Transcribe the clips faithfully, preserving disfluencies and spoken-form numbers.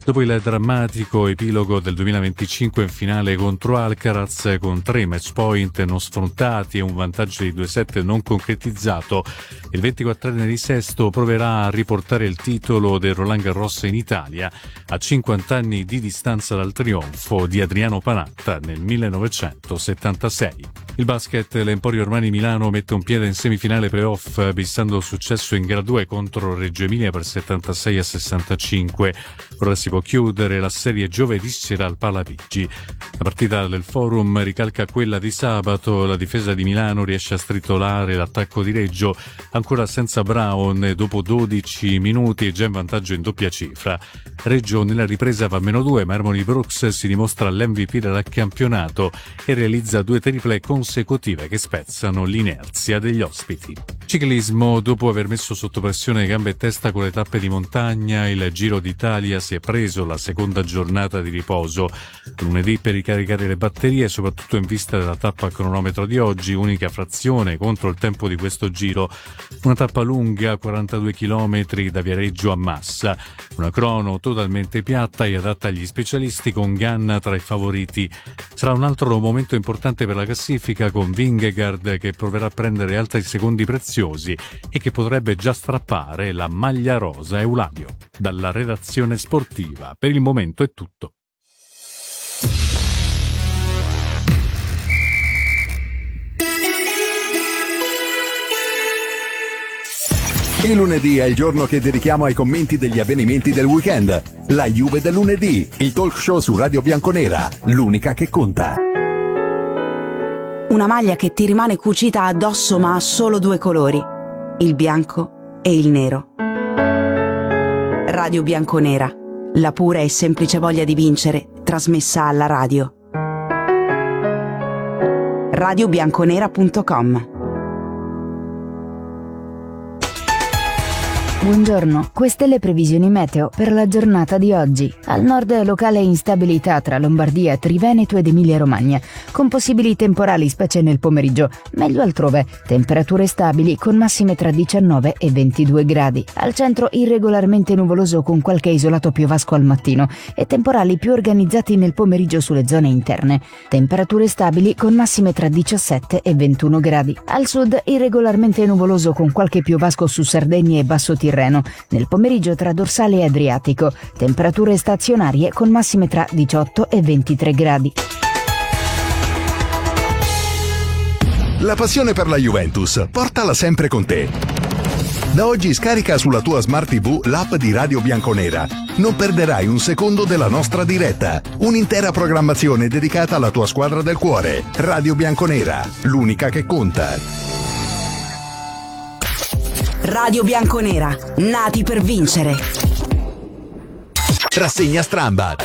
Dopo il drammatico epilogo del duemilaventicinque in finale contro Alcaraz, con tre match point non sfrontati e un vantaggio di due set non concretizzato, il ventiquattrenne di Sesto proverà a riportare il titolo del Roland Garros in Italia a cinquanta anni di distanza dal trionfo di Adriano Panatta nel millenovecentosettantasei. Il basket, l'Emporio Armani Milano mette un piede in semifinale playoff bissando il successo in gara due contro Reggio Emilia per settantasei a sessantacinque. Ora si può chiudere la serie giovedì sera al Palapigi. La partita del Forum ricalca quella di sabato. La difesa di Milano riesce a stritolare l'attacco di Reggio, ancora senza Brown dopo dodici minuti e già in vantaggio in doppia cifra. Reggio nella ripresa va a meno due, ma Harmony Brooks si dimostra l'M V P del campionato e realizza due triple consecutive che spezzano l'inerzia degli ospiti. Ciclismo, dopo aver messo sotto pressione gambe e testa con le tappe di montagna, il Giro d'Italia si è preso la seconda giornata di riposo. Lunedì per ricaricare le batterie, soprattutto in vista della tappa a cronometro di oggi, unica frazione contro il tempo di questo giro. Una tappa lunga, quarantadue chilometri da Viareggio a Massa. Una crono totalmente piatta e adatta agli specialisti, con Ganna tra i favoriti. Sarà un altro momento importante per la classifica, con Vingegaard che proverà a prendere altri secondi preziosi e che potrebbe già strappare la maglia rosa. Euladio. Dalla redazione sportiva, per il momento è tutto. Il lunedì è il giorno che dedichiamo ai commenti degli avvenimenti del weekend. La Juve del lunedì, il talk show su Radio Bianconera, l'unica che conta. Una maglia che ti rimane cucita addosso ma ha solo due colori, il bianco e il nero. Radio Bianconera, la pura e semplice voglia di vincere, trasmessa alla radio. radio bianconera punto com. Buongiorno, queste le previsioni meteo per la giornata di oggi. Al nord locale instabilità tra Lombardia, Triveneto ed Emilia-Romagna, con possibili temporali specie nel pomeriggio, meglio altrove. Temperature stabili con massime tra diciannove e ventidue gradi. Al centro irregolarmente nuvoloso con qualche isolato piovasco al mattino e temporali più organizzati nel pomeriggio sulle zone interne. Temperature stabili con massime tra diciassette e ventuno gradi. Al sud irregolarmente nuvoloso con qualche piovasco su Sardegna e Basso Tirreno. Nel pomeriggio tra dorsale e Adriatico, temperature stazionarie con massime tra diciotto e ventitré gradi. La passione per la Juventus, portala sempre con te. Da oggi scarica sulla tua Smart tivù l'app di Radio Bianconera. Non perderai un secondo della nostra diretta. Un'intera programmazione dedicata alla tua squadra del cuore. Radio Bianconera, l'unica che conta. Radio Bianconera, nati per vincere. Rassegna Strambad.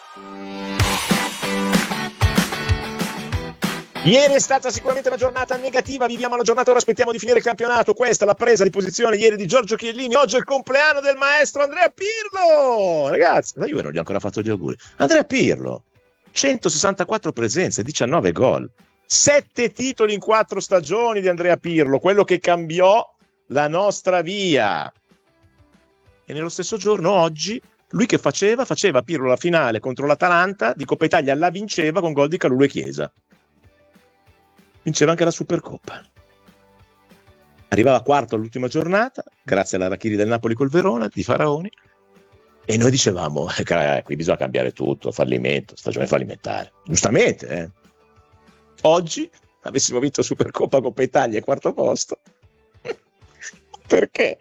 Ieri è stata sicuramente una giornata negativa, viviamo la giornata, ora aspettiamo di finire il campionato. Questa è la presa di posizione ieri di Giorgio Chiellini. Oggi è il compleanno del maestro Andrea Pirlo. Ragazzi, ma io non gli ho ancora fatto gli auguri. Andrea Pirlo, centosessantaquattro presenze, diciannove gol, sette titoli in quattro stagioni di Andrea Pirlo, quello che cambiò la nostra via. E nello stesso giorno, oggi, lui che faceva? Faceva Pirlo la finale contro l'Atalanta di Coppa Italia, la vinceva con gol di Calulu e Chiesa. Vinceva anche la Supercoppa. Arrivava quarto all'ultima giornata, grazie alla Rachiri del Napoli col Verona, di Faraoni, e noi dicevamo, eh, qui bisogna cambiare tutto, fallimento, stagione fallimentare. Giustamente, eh. Oggi, avessimo vinto Supercoppa, Coppa Italia e quarto posto, perché?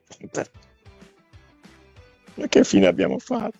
Ma che fine abbiamo fatto?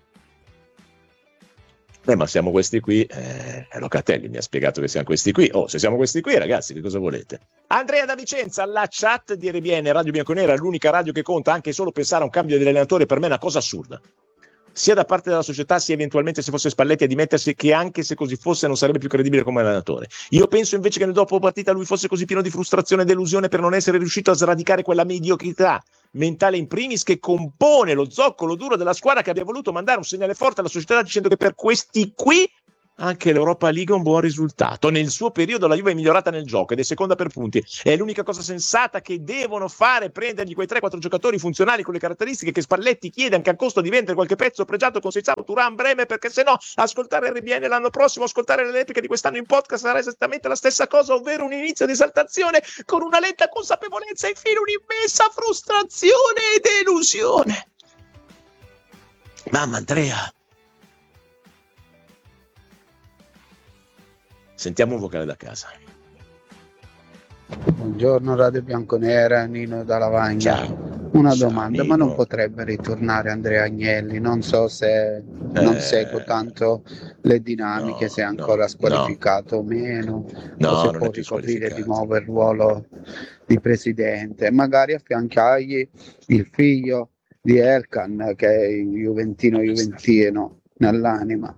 Beh, ma siamo questi qui, eh, Locatelli mi ha spiegato che siamo questi qui. Oh, se siamo questi qui, ragazzi, che cosa volete? Andrea da Vicenza, la chat di R B N, Radio Bianconera, è l'unica radio che conta. Anche solo pensare a un cambio di allenatore per me è una cosa assurda, sia da parte della società, sia eventualmente se fosse Spalletti a dimettersi, che anche se così fosse non sarebbe più credibile come allenatore. Io penso invece che nel dopo partita lui fosse così pieno di frustrazione e delusione per non essere riuscito a sradicare quella mediocrità mentale in primis che compone lo zoccolo duro della squadra, che abbia voluto mandare un segnale forte alla società dicendo che per questi qui anche l'Europa League è un buon risultato. Nel suo periodo la Juve è migliorata nel gioco ed è seconda per punti. È l'unica cosa sensata che devono fare, prendergli quei tre quattro giocatori funzionali con le caratteristiche che Spalletti chiede, anche a costo di vendere qualche pezzo pregiato con Seizao, Thuram, Bremer, perché se no ascoltare R B N l'anno prossimo, ascoltare le repliche di quest'anno in podcast sarà esattamente la stessa cosa, ovvero un inizio di esaltazione con una lenta consapevolezza e infine un'immensa frustrazione e delusione. Mamma Andrea, sentiamo un vocale da casa. Buongiorno Radio Bianconera, Nino da Lavagna. Ciao. Una Ciao, domanda, Nino. ma non potrebbe ritornare Andrea Agnelli? Non so se non Eh, seguo tanto le dinamiche, no, se è ancora no, squalificato o meno, No, o se non può è più ricoprire di squalificato. nuovo il ruolo di presidente. Magari affiancargli il figlio di Elkan, che è juventino juventino nell'anima.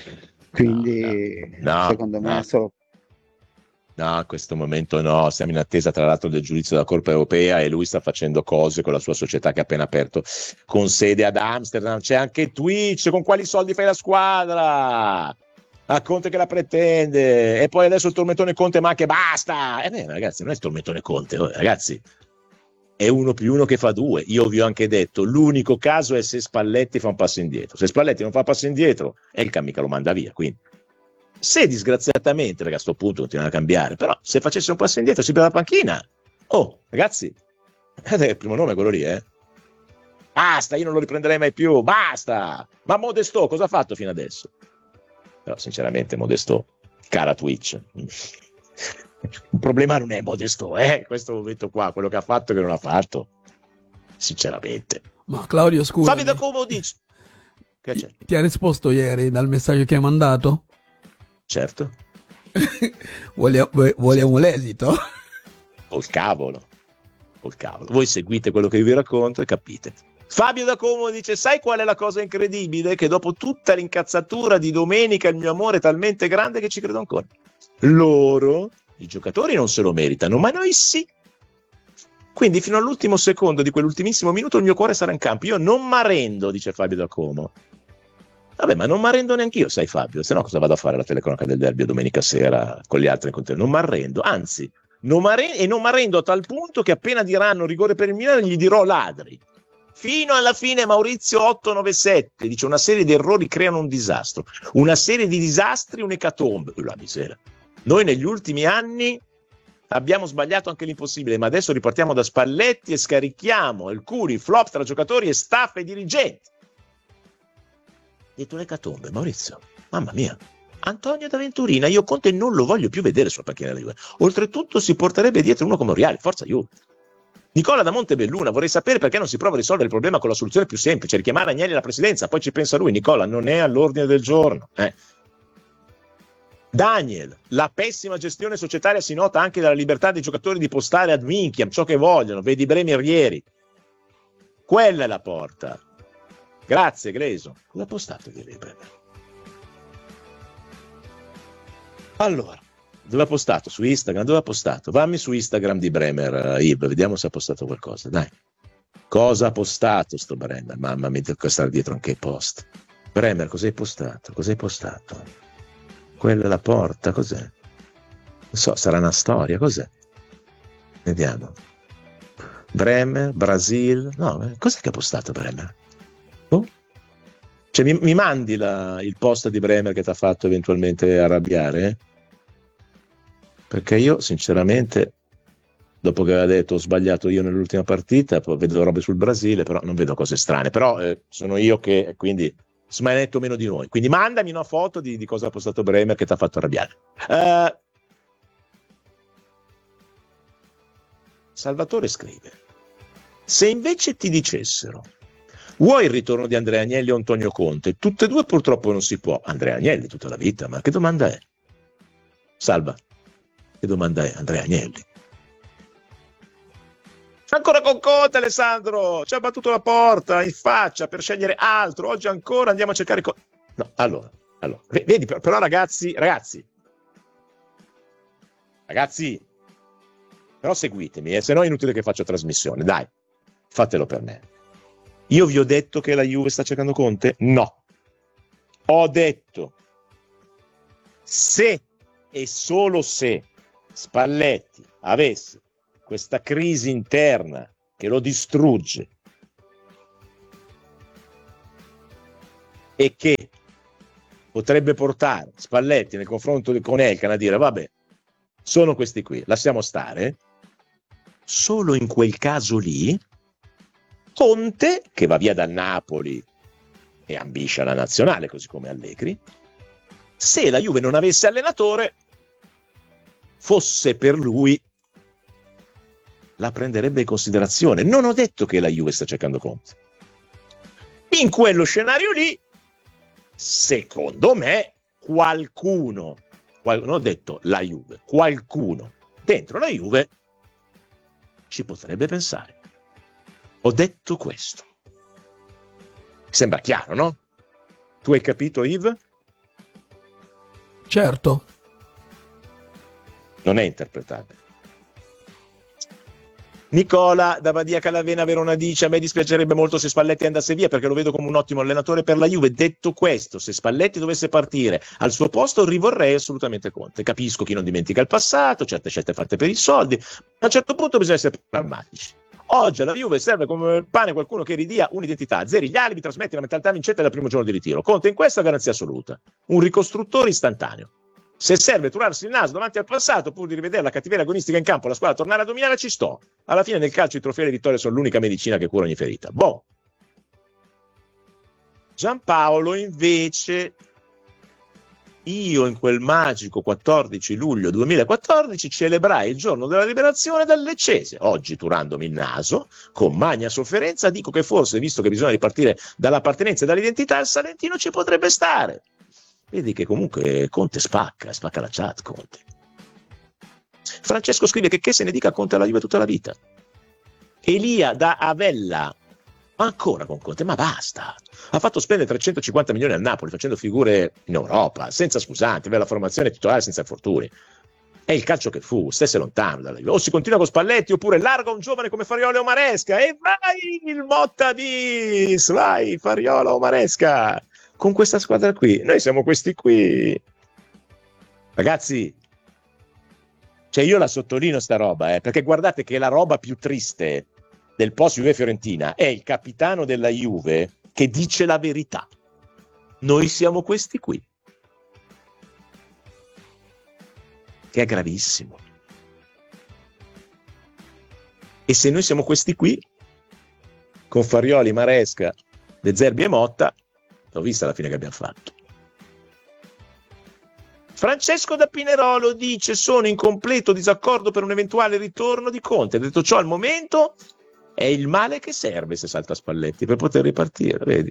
Quindi No, no, secondo me no. è solo No, a questo momento no, siamo in attesa tra l'altro del giudizio della Corte Europea e lui sta facendo cose con la sua società che ha appena aperto con sede ad Amsterdam. C'è anche Twitch, con quali soldi fai la squadra? A Conte che la pretende e poi adesso il tormentone Conte, ma che basta! Eh beh, ragazzi, non è il tormentone Conte, oh, ragazzi, è uno più uno che fa due. Io vi ho anche detto, l'unico caso è se Spalletti fa un passo indietro. Se Spalletti non fa un passo indietro, Elkan mica lo manda via, quindi se disgraziatamente, perché a sto punto continuano a cambiare, però se facesse un passo indietro si prende la panchina. Oh, ragazzi, il primo nome è quello lì, eh? Basta, io non lo riprenderei mai più, basta! Ma Modesto cosa ha fatto fino adesso? Però sinceramente Modesto, cara Twitch, il problema non è Modesto, eh? Questo momento qua, quello che ha fatto e che non ha fatto, sinceramente. Ma Claudio, scusa, Fammi da come dici. Che c'è? ti ha risposto ieri dal messaggio che hai mandato? Certo. Vogliamo, vogliamo l'esito? Col cavolo. Col cavolo. Voi seguite quello che io vi racconto e capite. Fabio da Como dice: sai qual è la cosa incredibile? Che dopo tutta l'incazzatura di domenica il mio amore è talmente grande che ci credo ancora. Loro, i giocatori, non se lo meritano, ma noi sì. Quindi fino all'ultimo secondo di quell'ultimissimo minuto il mio cuore sarà in campo. Io non m'arrendo, dice Fabio da Como. Vabbè, ma non m'arrendo neanch'io, sai Fabio, se no cosa vado a fare alla telecronaca del derby domenica sera con gli altri? Non m'arrendo, anzi, non m'arrendo, e non m'arrendo a tal punto che appena diranno rigore per il Milan gli dirò ladri. Fino alla fine Maurizio otto nove sette dice: una serie di errori creano un disastro, una serie di disastri un'ecatombe. La miseria. Noi negli ultimi anni abbiamo sbagliato anche l'impossibile, ma adesso ripartiamo da Spalletti e scarichiamo il curi, flop tra giocatori e staff e dirigenti. Detto l'ecatombe, Maurizio, mamma mia, Antonio da Venturina, io Conte non lo voglio più vedere sulla panchina della Juve. Oltretutto si porterebbe dietro uno come Oriali, forza Juve. Nicola da Montebelluna, vorrei sapere perché non si prova a risolvere il problema con la soluzione più semplice, richiamare Agnelli alla presidenza, poi ci pensa lui. Nicola, non è all'ordine del giorno. Eh. Daniel, la pessima gestione societaria si nota anche dalla libertà dei giocatori di postare ad minchiam ciò che vogliono, vedi Bremer ieri. Quella è la porta. Grazie Gleso. Cosa ha postato ieri Bremer? Allora, dove ha postato? Su Instagram? Dove ha postato? Vammi su Instagram di Bremer, Ib, vediamo se ha postato qualcosa, dai. Cosa ha postato sto Bremer? Mamma mia, devo stare dietro anche ai post. Bremer, cosa hai postato? Cosa hai postato? Quella è la porta, cos'è? Non so, sarà una storia, cos'è? Vediamo. Bremer, Brasil, no, cos'è che ha postato Bremer? Oh? Cioè mi, mi mandi la, il post di Bremer che ti ha fatto eventualmente arrabbiare? Perché io sinceramente, dopo che aveva detto ho sbagliato io nell'ultima partita, poi vedo robe sul Brasile, però non vedo cose strane, però eh, sono io che quindi smanetto meno di noi, quindi mandami una foto di, di cosa ha postato Bremer che ti ha fatto arrabbiare. uh, Salvatore scrive: se invece ti dicessero vuoi il ritorno di Andrea Agnelli o Antonio Conte, tutte e due purtroppo non si può. Andrea Agnelli tutta la vita, ma che domanda è? Salva, che domanda è Andrea Agnelli? Ancora con Conte, Alessandro, ci ha battuto la porta in faccia per scegliere altro. Oggi ancora andiamo a cercare co- no, allora, allora, vedi, però ragazzi, ragazzi, ragazzi, però seguitemi, eh, se no è inutile che faccio trasmissione, dai, fatelo per me. Io vi ho detto che la Juve sta cercando Conte? No. Ho detto Se e solo se Spalletti avesse questa crisi interna che lo distrugge e che potrebbe portare Spalletti nel confronto con Elkann a dire vabbè, sono questi qui, lasciamo stare, solo in quel caso lì Conte, che va via dal Napoli e ambisce alla nazionale così come Allegri, se la Juve non avesse allenatore, fosse per lui, la prenderebbe in considerazione. Non ho detto che la Juve sta cercando Conte. In quello scenario lì, secondo me, qualcuno, qual- non ho detto la Juve, qualcuno dentro la Juve ci potrebbe pensare. Ho detto questo. Sembra chiaro, no? Tu hai capito, Yves? Certo. Non è interpretabile. Nicola da Badia Calavena Verona dice: a me dispiacerebbe molto se Spalletti andasse via perché lo vedo come un ottimo allenatore per la Juve. Detto questo, se Spalletti dovesse partire al suo posto rivorrei assolutamente Conte. Capisco chi non dimentica il passato, certe scelte fatte per i soldi, ma a un certo punto bisogna essere pragmatici. Oggi alla Juve serve come il pane qualcuno che ridia un'identità, zeri gli alibi, trasmetti la mentalità vincente dal primo giorno di ritiro. Conte in questa garanzia assoluta, un ricostruttore istantaneo. Se serve turarsi il naso davanti al passato pur di rivedere la cattiveria agonistica in campo, la squadra tornare a dominare, ci sto. Alla fine nel calcio i trofei e le vittorie sono l'unica medicina che cura ogni ferita. Boh. Giampaolo invece, io in quel magico quattordici luglio duemilaquattordici celebrai il giorno della liberazione dal Leccese. Oggi, turandomi il naso, con magna sofferenza, dico che forse, visto che bisogna ripartire dall'appartenenza e dall'identità, il Salentino ci potrebbe stare. Vedi che comunque Conte spacca, spacca la chat Conte. Francesco scrive che che se ne dica Conte alla Juve tutta la vita. Elia da Avella, ancora con Conte, ma basta. Ha fatto spendere trecentocinquanta milioni al Napoli facendo figure in Europa, senza scusanti, aveva la formazione titolare senza infortuni. È il calcio che fu, stesse lontano dalla Juve. O si continua con Spalletti oppure larga un giovane come Fariola o Maresca e vai il Motta bis, vai Fariola o Maresca. Con questa squadra qui, noi siamo questi qui. Ragazzi, cioè io la sottolineo sta roba, eh, perché guardate che la roba più triste del post Juve Fiorentina è il capitano della Juve che dice la verità. Noi siamo questi qui. Che è gravissimo. E se noi siamo questi qui, con Farioli, Maresca, De Zerbi e Motta, l'ho vista la fine che abbiamo fatto. Francesco da Pinerolo dice: sono in completo disaccordo per un eventuale ritorno di Conte. Detto ciò, al momento è il male che serve se salta Spalletti per poter ripartire, vedi?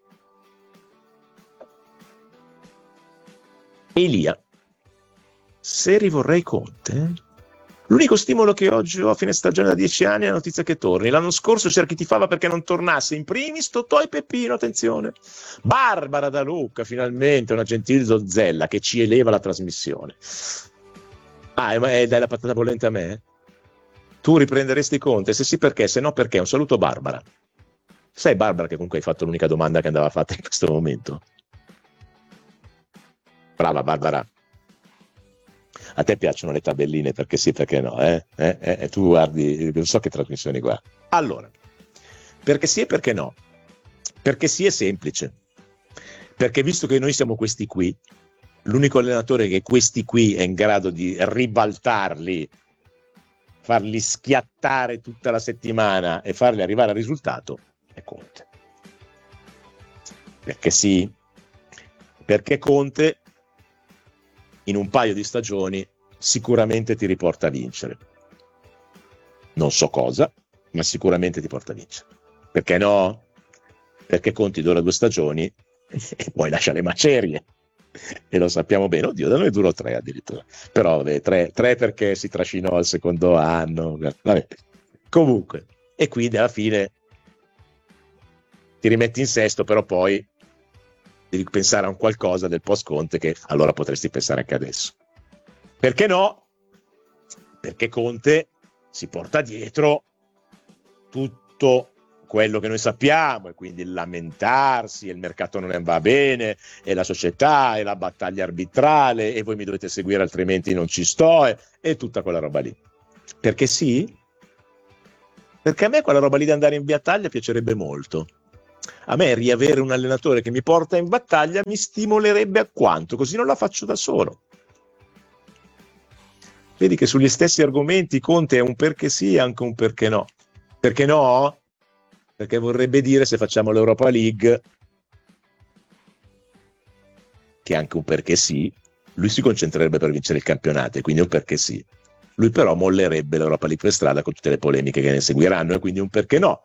Elia, se rivorrei Conte, l'unico stimolo che oggi ho a fine stagione da dieci anni è la notizia che torni. L'anno scorso c'era chi tifava perché non tornasse. In primis Totò e Peppino, attenzione. Barbara da Lucca, finalmente una gentile donzella che ci eleva la trasmissione. Ah, e dai la patata bollente a me? Tu riprenderesti Conte? Se sì, perché? Se no, perché? Un saluto Barbara. Sai Barbara che comunque hai fatto l'unica domanda che andava fatta in questo momento? Brava Barbara. A te piacciono le tabelline perché sì, perché no, eh? Eh, eh, tu guardi, non so che trasmissioni guardi. Allora, perché sì e perché no? Perché sì è semplice. Perché visto che noi siamo questi qui, l'unico allenatore che questi qui è in grado di ribaltarli, farli schiattare tutta la settimana e farli arrivare al risultato è Conte. Perché sì, perché Conte in un paio di stagioni sicuramente ti riporta a vincere. Non so cosa, ma sicuramente ti porta a vincere. Perché no? Perché Conte dura due stagioni e poi lascia le macerie. E lo sappiamo bene. Oddio, da noi durò tre addirittura. Però vabbè, tre, tre perché si trascinò al secondo anno. Vabbè. Comunque. E quindi alla fine ti rimetti in sesto, però poi devi pensare a un qualcosa del post Conte che allora potresti pensare anche adesso. Perché no? Perché Conte si porta dietro tutto quello che noi sappiamo, e quindi il lamentarsi, e il mercato non va bene, e la società, e la battaglia arbitrale, e voi mi dovete seguire altrimenti non ci sto, e, e tutta quella roba lì. Perché sì? Perché a me quella roba lì di andare in battaglia piacerebbe molto. A me riavere un allenatore che mi porta in battaglia mi stimolerebbe alquanto, così non la faccio da solo. Vedi che sugli stessi argomenti Conte è un perché sì e anche un perché no. Perché no? Perché vorrebbe dire, se facciamo l'Europa League, che è anche un perché sì, lui si concentrerebbe per vincere il campionato, e quindi un perché sì. Lui però mollerebbe l'Europa League per strada con tutte le polemiche che ne seguiranno, e quindi un perché no.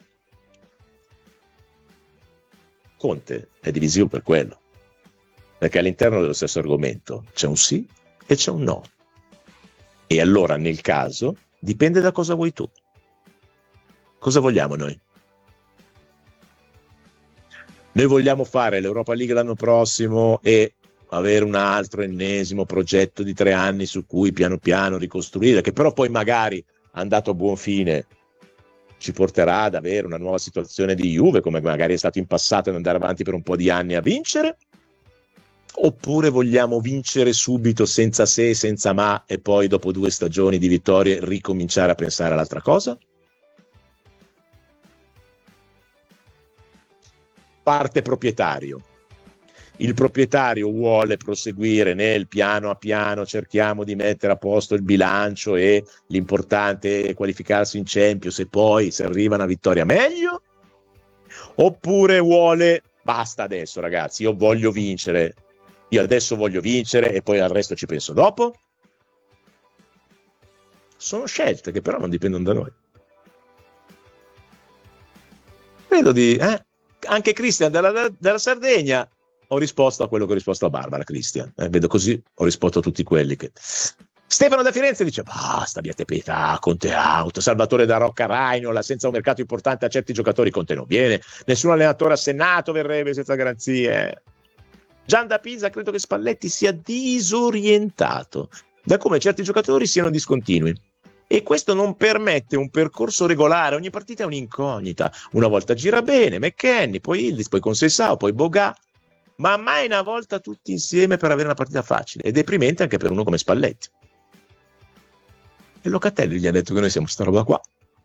Conte è divisivo per quello, perché all'interno dello stesso argomento c'è un sì e c'è un no. E allora, nel caso, dipende da cosa vuoi tu. Cosa vogliamo noi? Noi vogliamo fare l'Europa League l'anno prossimo e avere un altro ennesimo progetto di tre anni su cui piano piano ricostruire, che però poi magari, andato a buon fine, ci porterà ad avere una nuova situazione di Juve, come magari è stato in passato, e andare avanti per un po' di anni a vincere? Oppure vogliamo vincere subito, senza se e senza ma, e poi dopo due stagioni di vittorie ricominciare a pensare all'altra cosa? Parte proprietario. Il proprietario vuole proseguire nel piano a piano, cerchiamo di mettere a posto il bilancio e l'importante è qualificarsi in Champions, e poi se arriva una vittoria meglio? Oppure vuole, basta adesso ragazzi, io voglio vincere, io adesso voglio vincere e poi al resto ci penso dopo? Sono scelte che però non dipendono da noi. Credo di... Eh? Anche Cristian dalla, dalla Sardegna, ho risposto a quello che ho risposto a Barbara, Cristian. Eh, vedo così, ho risposto a tutti quelli che... Stefano da Firenze dice, basta, abbiate pietà, Conte out, Salvatore da Rocca Rainola, senza un mercato importante a certi giocatori Conte non viene, nessun allenatore assegnato verrebbe senza garanzie. Gian da Pisa, credo che Spalletti sia disorientato da come certi giocatori siano discontinui. E questo non permette un percorso regolare, ogni partita è un'incognita. Una volta gira bene, McKennie, poi Yildiz, poi Conceição, poi Boga, ma mai una volta tutti insieme per avere una partita facile. È deprimente anche per uno come Spalletti. E Locatelli gli ha detto che noi siamo sta roba qua.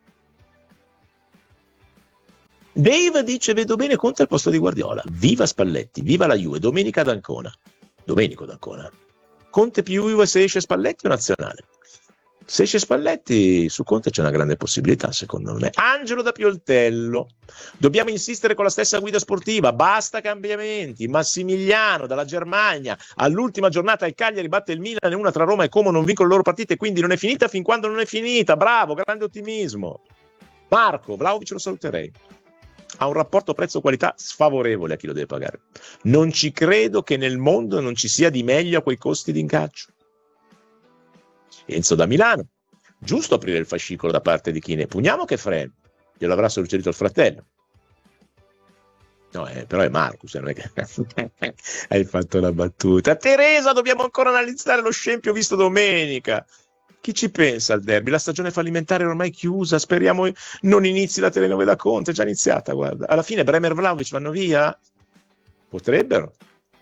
Dave dice, vedo bene Conte al posto di Guardiola. Viva Spalletti, viva la Juve, domenica ad Ancona. Domenico ad Ancona. Conte più Juve se esce Spalletti o Nazionale? Se esce Spalletti, su Conte c'è una grande possibilità, secondo me. Angelo da Pioltello, dobbiamo insistere con la stessa guida sportiva, basta cambiamenti. Massimiliano dalla Germania, all'ultima giornata il Cagliari batte il Milan e una tra Roma e Como non vincono le loro partite, quindi non è finita fin quando non è finita. Bravo, grande ottimismo. Marco, Vlahovic lo saluterei. Ha un rapporto prezzo-qualità sfavorevole a chi lo deve pagare. Non ci credo che nel mondo non ci sia di meglio a quei costi di ingaggio. Enzo da Milano, giusto aprire il fascicolo da parte di chi ne pugniamo che freno, glielo avrà suggerito il fratello. No, eh, però è Marcus, non è che hai fatto la battuta. Teresa, dobbiamo ancora analizzare lo scempio visto domenica. Chi ci pensa al derby? La stagione fallimentare è ormai chiusa, speriamo non inizi la telenovela Conte, è già iniziata, guarda. Alla fine Bremer e Vlahovic vanno via? Potrebbero.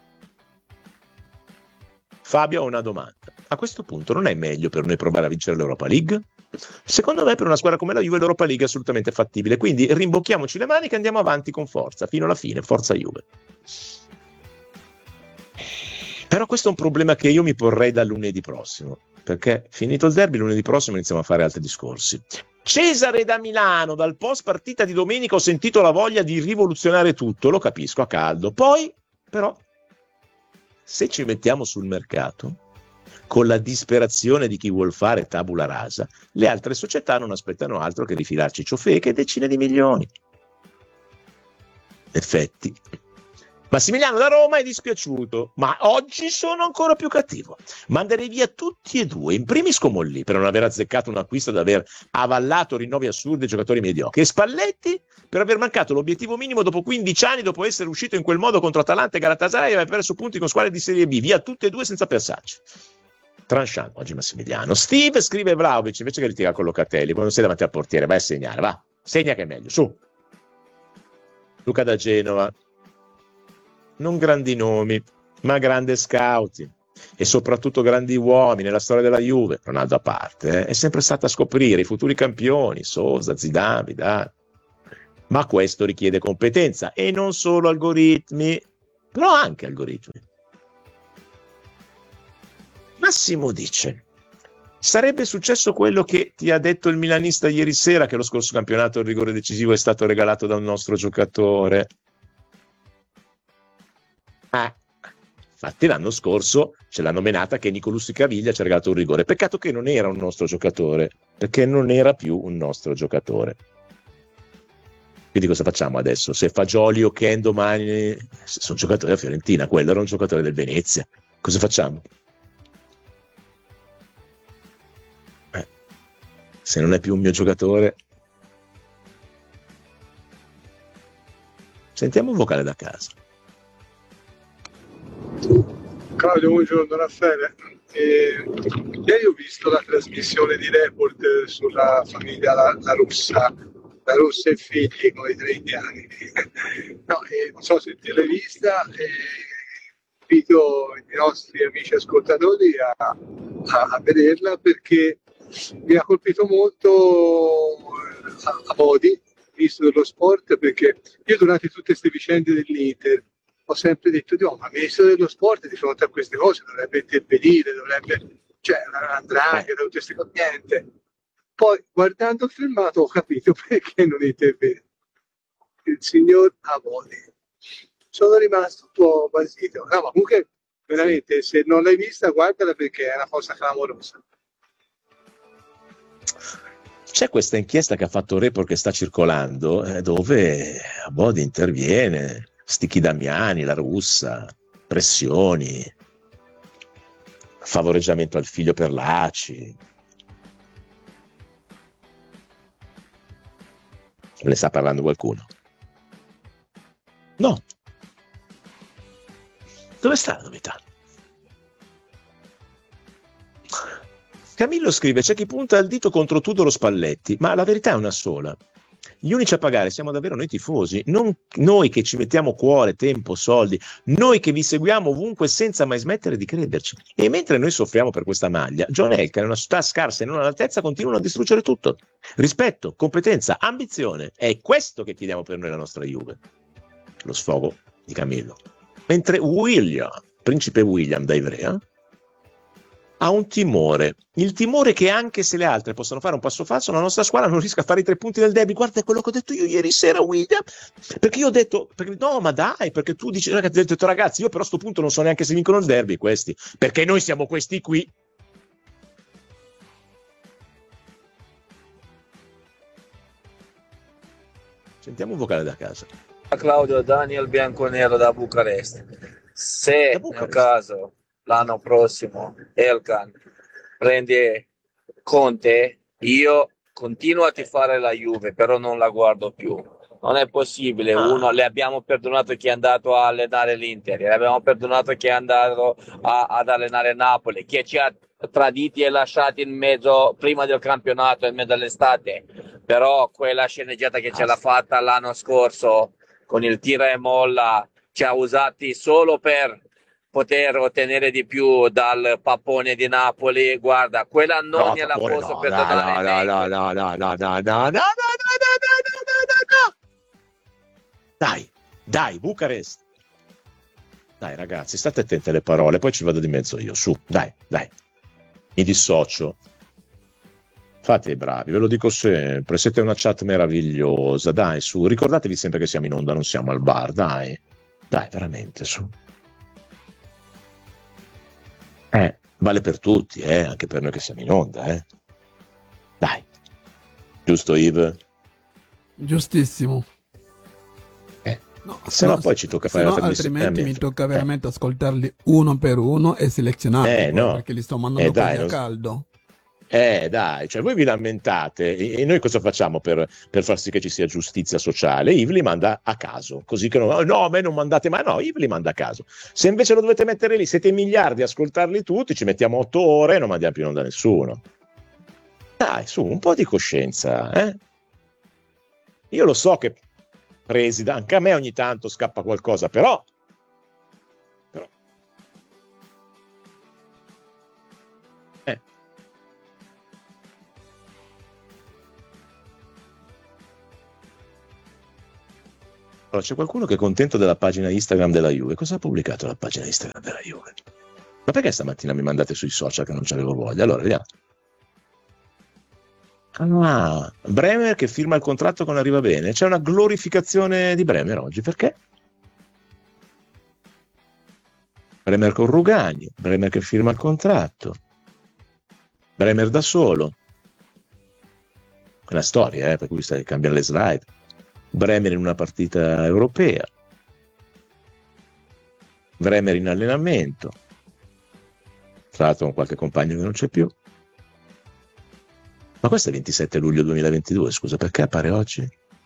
Fabio ha una domanda. A questo punto non è meglio per noi provare a vincere l'Europa League? Secondo me per una squadra come la Juve l'Europa League è assolutamente fattibile, quindi rimbocchiamoci le maniche e andiamo avanti con forza, fino alla fine, forza Juve. Però questo è un problema che io mi porrei dal lunedì prossimo, perché finito il derby lunedì prossimo iniziamo a fare altri discorsi. Cesare da Milano, dal post partita di domenica ho sentito la voglia di rivoluzionare tutto, lo capisco a caldo, poi però se ci mettiamo sul mercato con la disperazione di chi vuol fare tabula rasa, le altre società non aspettano altro che rifilarci ciofeche e decine di milioni. Effetti. Massimiliano da Roma è dispiaciuto, ma oggi sono ancora più cattivo. Manderei via tutti e due, in primis Comolli per non aver azzeccato un acquisto ed aver avallato rinnovi assurdi ai giocatori mediocri, e Spalletti per aver mancato l'obiettivo minimo dopo quindici anni, dopo essere uscito in quel modo contro Atalanta e Galatasaray e aver perso punti con squadre di Serie B. Via tutte e due senza pensarci. Tranchant oggi Massimiliano. Steve scrive Vlahovic invece che litigare con Locatelli, quando sei davanti al portiere vai a segnare, va, segna che è meglio, su. Luca da Genova, non grandi nomi, ma grande scouting e soprattutto grandi uomini nella storia della Juve, Ronaldo a parte, eh, è sempre stata a scoprire i futuri campioni, Sosa, Zidane, Vidal. Ma questo richiede competenza e non solo algoritmi, però anche algoritmi. Massimo dice: sarebbe successo quello che ti ha detto il milanista ieri sera, che lo scorso campionato il rigore decisivo è stato regalato da un nostro giocatore. Ah, infatti l'anno scorso ce l'hanno menata che Nicolussi Caviglia ci ha regalato un rigore. Peccato che non era un nostro giocatore, perché non era più un nostro giocatore. Quindi cosa facciamo adesso? Se Fagioli o Ken domani sono giocatori della Fiorentina, quello era un giocatore del Venezia, cosa facciamo? Eh, se non è più un mio giocatore. Sentiamo un vocale da casa. Claudio, buongiorno, Raffaele. Eh, ieri ho visto la trasmissione di Report sulla famiglia La, la Russa, la Russa e figli con i tre indiani. No, eh, non so se te l'hai vista, eh, invito i nostri amici ascoltatori a, a, a vederla, perché mi ha colpito molto a, a Modi, visto dello sport, perché io durante tutte queste vicende dell'Inter ho sempre detto: Dio, ma il ministro dello sport di fronte a queste cose dovrebbe intervenire, dovrebbe, cioè, andrà anche da tutte queste cose, niente. Poi, guardando il filmato, ho capito perché non interviene il signor Avodi. Sono rimasto un po' basito. No, ma comunque, veramente, se non l'hai vista, guardala, perché è una cosa clamorosa. C'è questa inchiesta che ha fatto Report che sta circolando, eh, dove Avodi interviene, Stichi Damiani, La Russa, pressioni, favoreggiamento al figlio per l'A C I. Ne sta parlando qualcuno? No. Dove sta la novità? Camillo scrive: c'è chi punta il dito contro Tudor o Spalletti, ma la verità è una sola. Gli unici a pagare siamo davvero noi tifosi, non noi che ci mettiamo cuore, tempo, soldi, noi che vi seguiamo ovunque senza mai smettere di crederci. E mentre noi soffriamo per questa maglia, John Elkann e una società scarsa e non all'altezza continuano a distruggere tutto. Rispetto, competenza, ambizione, è questo che chiediamo per noi la nostra Juve. Lo sfogo di Camillo. Mentre William, principe William da Ivrea, ha un timore, il timore che anche se le altre possono fare un passo falso, la nostra squadra non riesca a fare i tre punti del derby. Guarda, è quello che ho detto io ieri sera, William, perché io ho detto, perché, no ma dai, perché tu dici, ragazzi, ho detto, ragazzi, io però a sto punto non so neanche se vincono il derby questi, perché noi siamo questi qui. Sentiamo un vocale da casa. Claudio, Daniel Bianconero da Bucarest. Se Da Bucarest. nel caso l'anno prossimo Elkann prende Conte, io continuo a tifare la Juve, però non la guardo più. Non è possibile. Ah. Uno, le abbiamo perdonato chi è andato a allenare l'Inter, le abbiamo perdonato chi è andato a, ad allenare Napoli, chi ci ha traditi e lasciati in mezzo prima del campionato, in mezzo all'estate. Però quella sceneggiata che ce l'ha fatta l'anno scorso con il tira e molla ci ha usati solo per poter ottenere di più dal pappone di Napoli. Guarda, quella non No, gliela Pappone, posso no, perdonare. no, no, no, no, no, no, no, no, no, no, no, no, no, no. Dai, dai, Bucarest. Dai ragazzi, state attenti alle parole, poi ci vado di mezzo io, su, dai, dai. Mi dissocio. Fate i bravi, ve lo dico sempre, siete una chat meravigliosa, dai, su, ricordatevi sempre che siamo in onda, non siamo al bar, dai. Dai, veramente, su. Eh, vale per tutti, eh, anche per noi che siamo in onda, eh. Dai. Giusto, Yves? Giustissimo. Eh. No, Se no, no, poi ci tocca se fare no, la trasmissione. altrimenti Eh, mi mi- tocca eh. veramente ascoltarli uno per uno e selezionarli, Eh, poi, no. perché li sto mandando Eh, dai, quelli a non- caldo. Eh dai, cioè voi vi lamentate e e noi cosa facciamo per, per far sì che ci sia giustizia sociale? Yves li manda a caso, così che no, no, a me non mandate mai, no, Yves li manda a caso. Se invece lo dovete mettere lì, siete miliardi a ascoltarli tutti, ci mettiamo otto ore e non mandiamo più in onda nessuno. Dai, su, un po' di coscienza, eh? Io lo so che presi da... Anche a me ogni tanto scappa qualcosa, però... però... Eh. Allora, c'è qualcuno che è contento della pagina Instagram della Juve. Cosa ha pubblicato la pagina Instagram della Juve? Ma perché stamattina mi mandate sui social che non c'avevo voglia? Allora, vediamo. Ah, Bremer che firma il contratto con Arriva Bene. C'è una glorificazione di Bremer oggi. Perché? Bremer con Rugani, Bremer che firma il contratto, Bremer da solo. È una storia, eh, per cui stai cambiando le slide. Bremer in una partita europea, Bremer in allenamento, tra l'altro con qualche compagno che non c'è più. Ma questo è ventisette luglio duemilaventidue, scusa, perché appare oggi?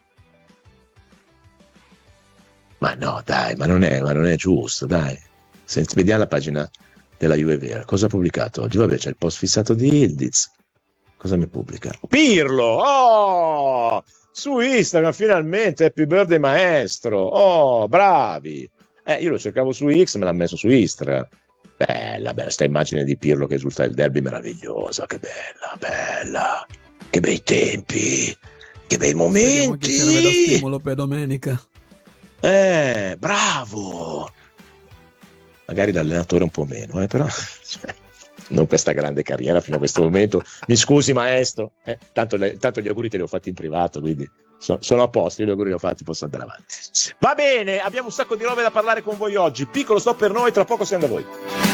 Ma no, dai, ma non è, ma non è giusto, dai. Senti, vediamo la pagina della Juve Vera. Cosa ha pubblicato oggi? Vabbè, c'è il post fissato di Ildiz. Cosa mi pubblica? Pirlo! Oh! Su Instagram finalmente, happy birthday maestro. Oh, bravi. Eh, io lo cercavo su X, me l'ha messo su Instagram. Bella, bella, sta immagine di Pirlo che esulta il derby, meravigliosa, che bella, bella. Che bei tempi, che bei momenti. Che c'era stimolo per domenica. Eh, bravo. Magari l'allenatore un po' meno, eh, però non questa grande carriera fino a questo momento. Mi scusi maestro, eh, tanto, le, tanto gli auguri te li ho fatti in privato, quindi so, sono a posto, io gli auguri li ho fatti, posso andare avanti. Va bene, abbiamo un sacco di robe da parlare con voi oggi. Piccolo stop per noi, tra poco siamo da voi.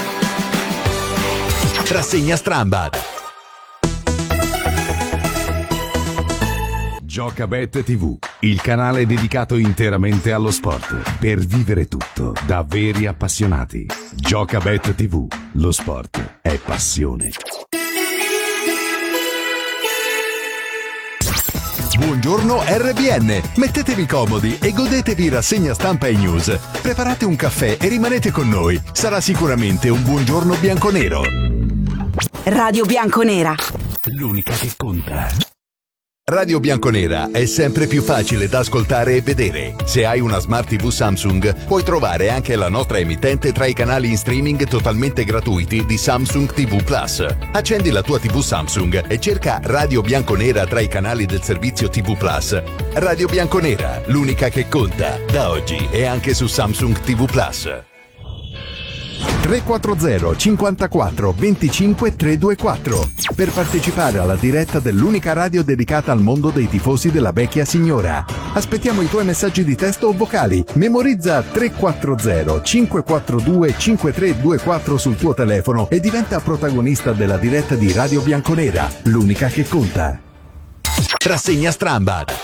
Rassegna Strambad. Giocabet tivù, il canale dedicato interamente allo sport, per vivere tutto da veri appassionati. Giocabet tivù, lo sport è passione. Buongiorno R B N, mettetevi comodi e godetevi rassegna stampa e news. Preparate un caffè e rimanete con noi, sarà sicuramente un buongiorno bianconero. Radio Bianconera, l'unica che conta. Radio Bianconera è sempre più facile da ascoltare e vedere. Se hai una Smart tivù Samsung, puoi trovare anche la nostra emittente tra i canali in streaming totalmente gratuiti di Samsung tivù Plus. Accendi la tua tivù Samsung e cerca Radio Bianconera tra i canali del servizio tivù Plus. Radio Bianconera, l'unica che conta, da oggi e anche su Samsung tivù Plus. tre quattro zero cinquantaquattro venticinque trecentoventiquattro per partecipare alla diretta dell'unica radio dedicata al mondo dei tifosi della vecchia signora. Aspettiamo i tuoi messaggi di testo o vocali. Memorizza tre quattro zero cinque quattro due cinque tre due quattro sul tuo telefono e diventa protagonista della diretta di Radio Bianconera, l'unica che conta. Rassegna Strambad.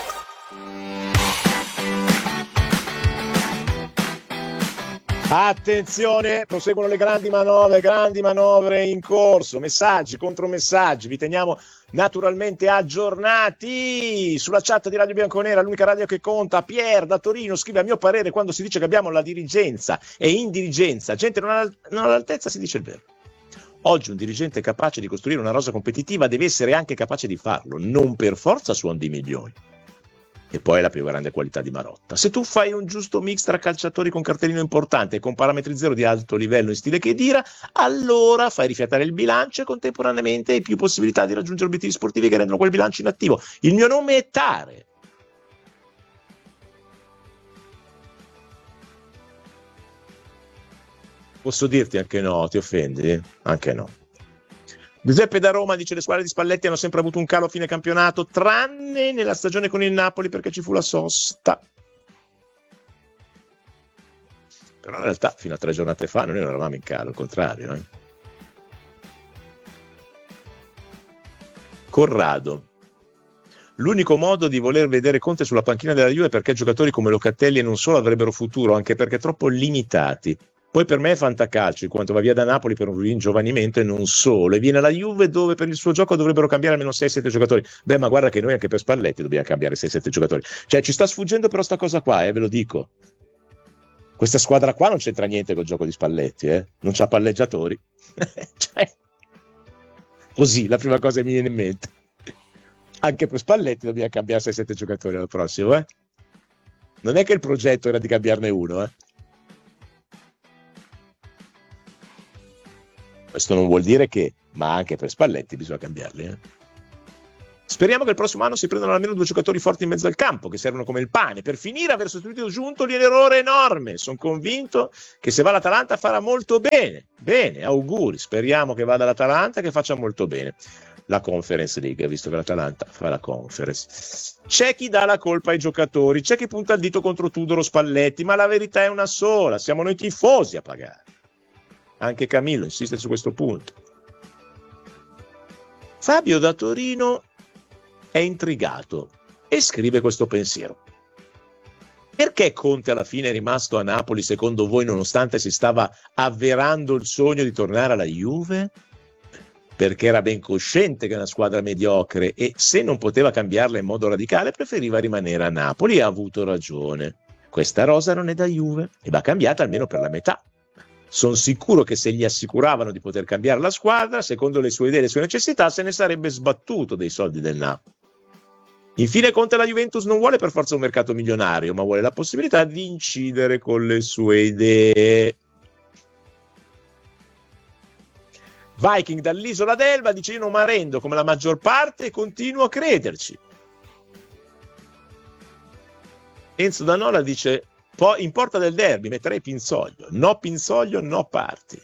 Attenzione, proseguono le grandi manovre, grandi manovre in corso, messaggi, contromessaggi, vi teniamo naturalmente aggiornati sulla chat di Radio Bianconera, l'unica radio che conta. Pier da Torino scrive: a mio parere quando si dice che abbiamo la dirigenza e indirigenza, gente non, ha, non all'altezza, si dice il vero. Oggi un dirigente capace di costruire una rosa competitiva deve essere anche capace di farlo, non per forza suon di milioni. E poi è la più grande qualità di Marotta. Se tu fai un giusto mix tra calciatori con cartellino importante e con parametri zero di alto livello in stile Khedira, allora fai rifiatare il bilancio e contemporaneamente hai più possibilità di raggiungere obiettivi sportivi che rendono quel bilancio inattivo. Il mio nome è Tare. Posso dirti anche no, ti offendi? Anche no. Giuseppe da Roma dice: le squadre di Spalletti hanno sempre avuto un calo a fine campionato, tranne nella stagione con il Napoli perché ci fu la sosta. Però in realtà fino a tre giornate fa noi non eravamo in calo, al contrario. Eh? Corrado: l'unico modo di voler vedere Conte sulla panchina della Juve è perché giocatori come Locatelli non solo avrebbero futuro, anche perché troppo limitati. Poi per me è fantacalcio, in quanto va via da Napoli per un ringiovanimento e non solo, e viene alla Juve dove per il suo gioco dovrebbero cambiare almeno sei sette giocatori. Beh, ma guarda che noi anche per Spalletti dobbiamo cambiare sei sette giocatori. Cioè ci sta sfuggendo però sta cosa qua, eh, ve lo dico. Questa squadra qua non c'entra niente col gioco di Spalletti, eh? Non c'ha palleggiatori. Cioè, così, la prima cosa che mi viene in mente. Anche per Spalletti dobbiamo cambiare sei sette giocatori al prossimo, eh? non è che il progetto era di cambiarne uno, eh. Questo non vuol dire che, ma anche per Spalletti bisogna cambiarli, eh. Speriamo che il prossimo anno si prendano almeno due giocatori forti in mezzo al campo, che servono come il pane. Per finire, aver sostituito Giuntoli è un errore enorme. Sono convinto che se va l'Atalanta farà molto bene. Bene, auguri. Speriamo che vada l'Atalanta e che faccia molto bene la Conference League, visto che l'Atalanta fa la Conference. C'è chi dà la colpa ai giocatori, c'è chi punta il dito contro Tudor o Spalletti, ma la verità è una sola. Siamo noi tifosi a pagare. Anche Camillo insiste su questo punto. Fabio da Torino è intrigato e scrive questo pensiero: perché Conte alla fine è rimasto a Napoli secondo voi, nonostante si stava avverando il sogno di tornare alla Juve? Perché era ben cosciente che è una squadra mediocre e se non poteva cambiarla in modo radicale preferiva rimanere a Napoli, e ha avuto ragione. Questa rosa non è da Juve e va cambiata almeno per la metà. Sono sicuro che se gli assicuravano di poter cambiare la squadra secondo le sue idee e le sue necessità, se ne sarebbe sbattuto dei soldi del Napoli. Infine Conte la Juventus non vuole per forza un mercato milionario, ma vuole la possibilità di incidere con le sue idee. Viking dall'isola d'Elba dice: io non mi arrendo come la maggior parte e continuo a crederci. Enzo da Nola dice: poi in porta del derby metterei Pinzoglio, no Pinzoglio, no parti.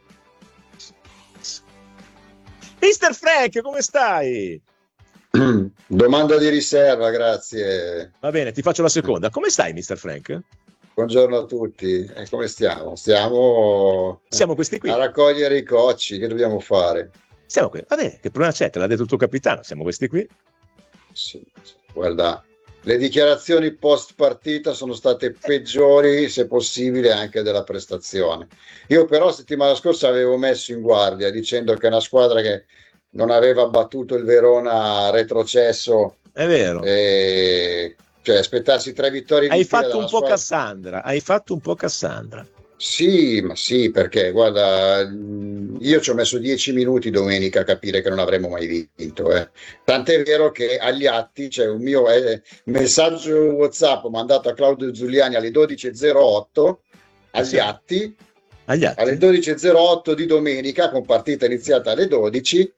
mister Frank, come stai? Domanda di riserva, grazie. Va bene, ti faccio la seconda. Come stai, mister Frank? Buongiorno a tutti. E come stiamo? Stiamo, Siamo questi qui a raccogliere i cocci. Che dobbiamo fare? Siamo qui. Va bene, che problema c'è? Te l'ha detto il tuo capitano. Siamo questi qui. Sì, guarda, le dichiarazioni post partita sono state peggiori, se possibile, anche della prestazione. Io però settimana scorsa avevo messo in guardia dicendo che è una squadra che non aveva battuto il Verona retrocesso. È vero. E, cioè, aspettarsi tre vittorie di Hai fila fatto un po' squadra... Cassandra. Hai fatto un po' Cassandra. Sì, ma sì, perché guarda, io ci ho messo dieci minuti domenica a capire che non avremmo mai vinto. Eh. Tant'è vero che agli atti c'è un mio eh, messaggio WhatsApp mandato a Claudio Giuliani alle dodici e zero otto. Agli sì. atti, agli atti alle dodici e zero otto di domenica, con partita iniziata alle dodici.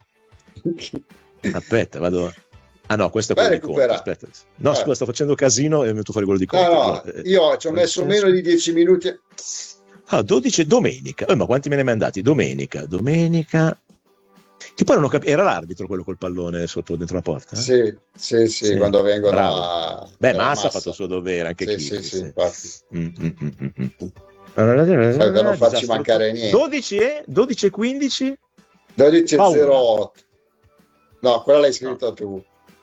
Aspetta, vado. Ah no, questo è quello Vai di Conte. Aspetta. No, eh. scusa, sto facendo casino e è venuto fuori quello di Conte. No, no, io ci ho messo meno di dieci minuti. Ah, dodici domenica. Eh, ma quanti me ne hai mandati? Domenica, domenica. Che poi non ho capito, era l'arbitro quello col pallone sotto dentro la porta? Eh? Sì, sì, sì, sì, quando vengono a... Beh, Massa, Massa ha fatto il suo dovere, anche sì, chi. Sì, sì, sì. infatti. Mm, mm, mm, mm. Allora, per non farci mancare niente. dodici e dodici e quindici? dodici e zero otto. No, quella l'hai scritta no. tu.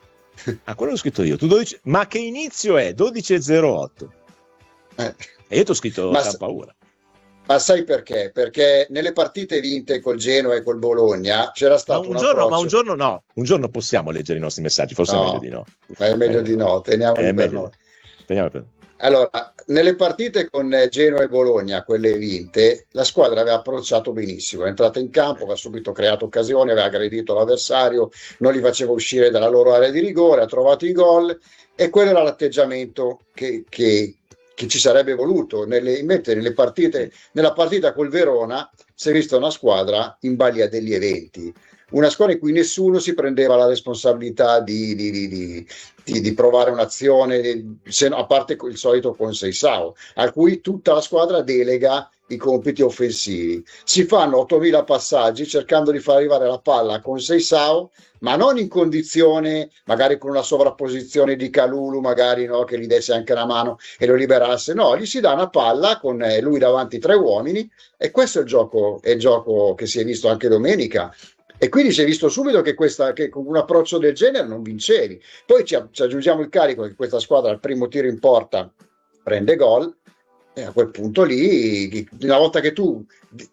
Ah, quello l'ho scritto io. Tu dodici... Ma che inizio è? dodici e zero otto. Eh. E io ti ho scritto Ma San sa... paura. Ma sai perché? Perché nelle partite vinte col Genoa e col Bologna c'era stato ma un, un giorno, approccio... ma un giorno no, un giorno possiamo leggere i nostri messaggi, forse no, è meglio di no. È meglio eh, di no, teniamoli per meglio. noi. Teniamo per... Allora, nelle partite con Genoa e Bologna, quelle vinte, la squadra aveva approcciato benissimo, è entrata in campo, aveva subito creato occasioni, aveva aggredito l'avversario, non li faceva uscire dalla loro area di rigore, ha trovato i gol e quello era l'atteggiamento che... che che ci sarebbe voluto. Nelle, invece nelle partite, nella partita col Verona si è vista una squadra in balia degli eventi, una squadra in cui nessuno si prendeva la responsabilità di, di, di, di, di, di provare un'azione, se, a parte il solito Conceição, a cui tutta la squadra delega i compiti offensivi. Si fanno ottomila passaggi cercando di far arrivare la palla a Conceição, ma non in condizione, magari con una sovrapposizione di Kalulu, magari no, che gli desse anche la mano e lo liberasse. No, gli si dà una palla con lui davanti tre uomini e questo è il gioco, è il gioco che si è visto anche domenica. E quindi si è visto subito che, questa, che con un approccio del genere non vincevi. Poi ci, ci aggiungiamo il carico che questa squadra al primo tiro in porta prende gol. E a quel punto lì, una volta che tu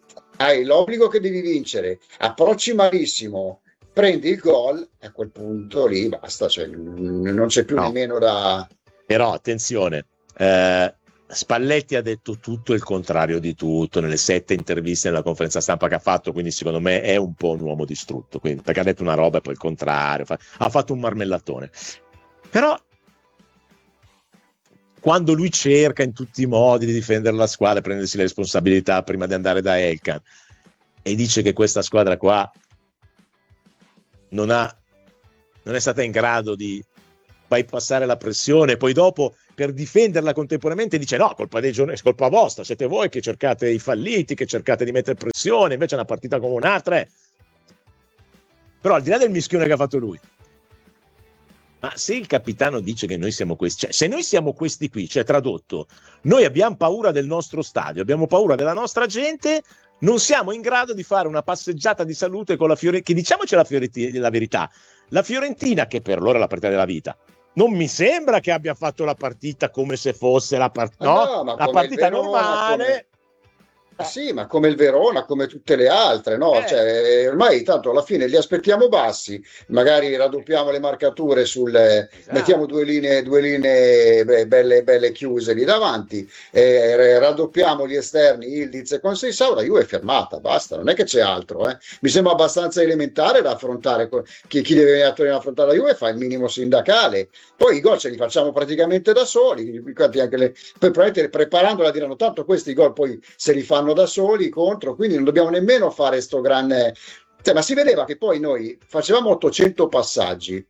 hai l'obbligo che devi vincere, approcci malissimo, prendi il gol, a quel punto lì basta, cioè, non c'è più no. nemmeno da... Però attenzione, eh, Spalletti ha detto tutto il contrario di tutto nelle sette interviste nella conferenza stampa che ha fatto, quindi secondo me è un po' un uomo distrutto, quindi, perché ha detto una roba e poi il contrario, fa, ha fatto un marmellatone. Però quando lui cerca in tutti i modi di difendere la squadra e prendersi le responsabilità prima di andare da Elkan, e dice che questa squadra qua non ha non è stata in grado di bypassare la pressione, poi dopo per difenderla contemporaneamente dice no, colpa dei giornalisti, colpa vostra, siete voi che cercate i falliti, che cercate di mettere pressione, invece è una partita come un'altra. Eh. Però al di là del mischione che ha fatto lui, ma se il capitano dice che noi siamo questi, cioè se noi siamo questi qui, cioè tradotto, noi abbiamo paura del nostro stadio, abbiamo paura della nostra gente, non siamo in grado di fare una passeggiata di salute con la Fiorentina, che diciamoci la, Fiorentina, la verità, la Fiorentina, che per loro è la partita della vita, non mi sembra che abbia fatto la partita come se fosse la, part- no? no, ma la partita Verona, normale. Come... Ah, sì, ma come il Verona, come tutte le altre, no? Eh. Cioè, ormai tanto alla fine li aspettiamo bassi, magari raddoppiamo le marcature sulle, esatto. mettiamo due linee, due linee belle, belle chiuse lì davanti, eh, raddoppiamo gli esterni, Ildiz e Conceição, la Juve è fermata, basta, non è che c'è altro. Eh. Mi sembra abbastanza elementare da affrontare, chi, chi deve venire a Torino a affrontare la Juve fa il minimo sindacale, poi i gol ce li facciamo praticamente da soli, anche le, poi probabilmente preparandola diranno tanto questi gol poi se li fanno da soli contro, quindi non dobbiamo nemmeno fare sto grande, cioè, ma si vedeva che poi noi facevamo ottocento passaggi,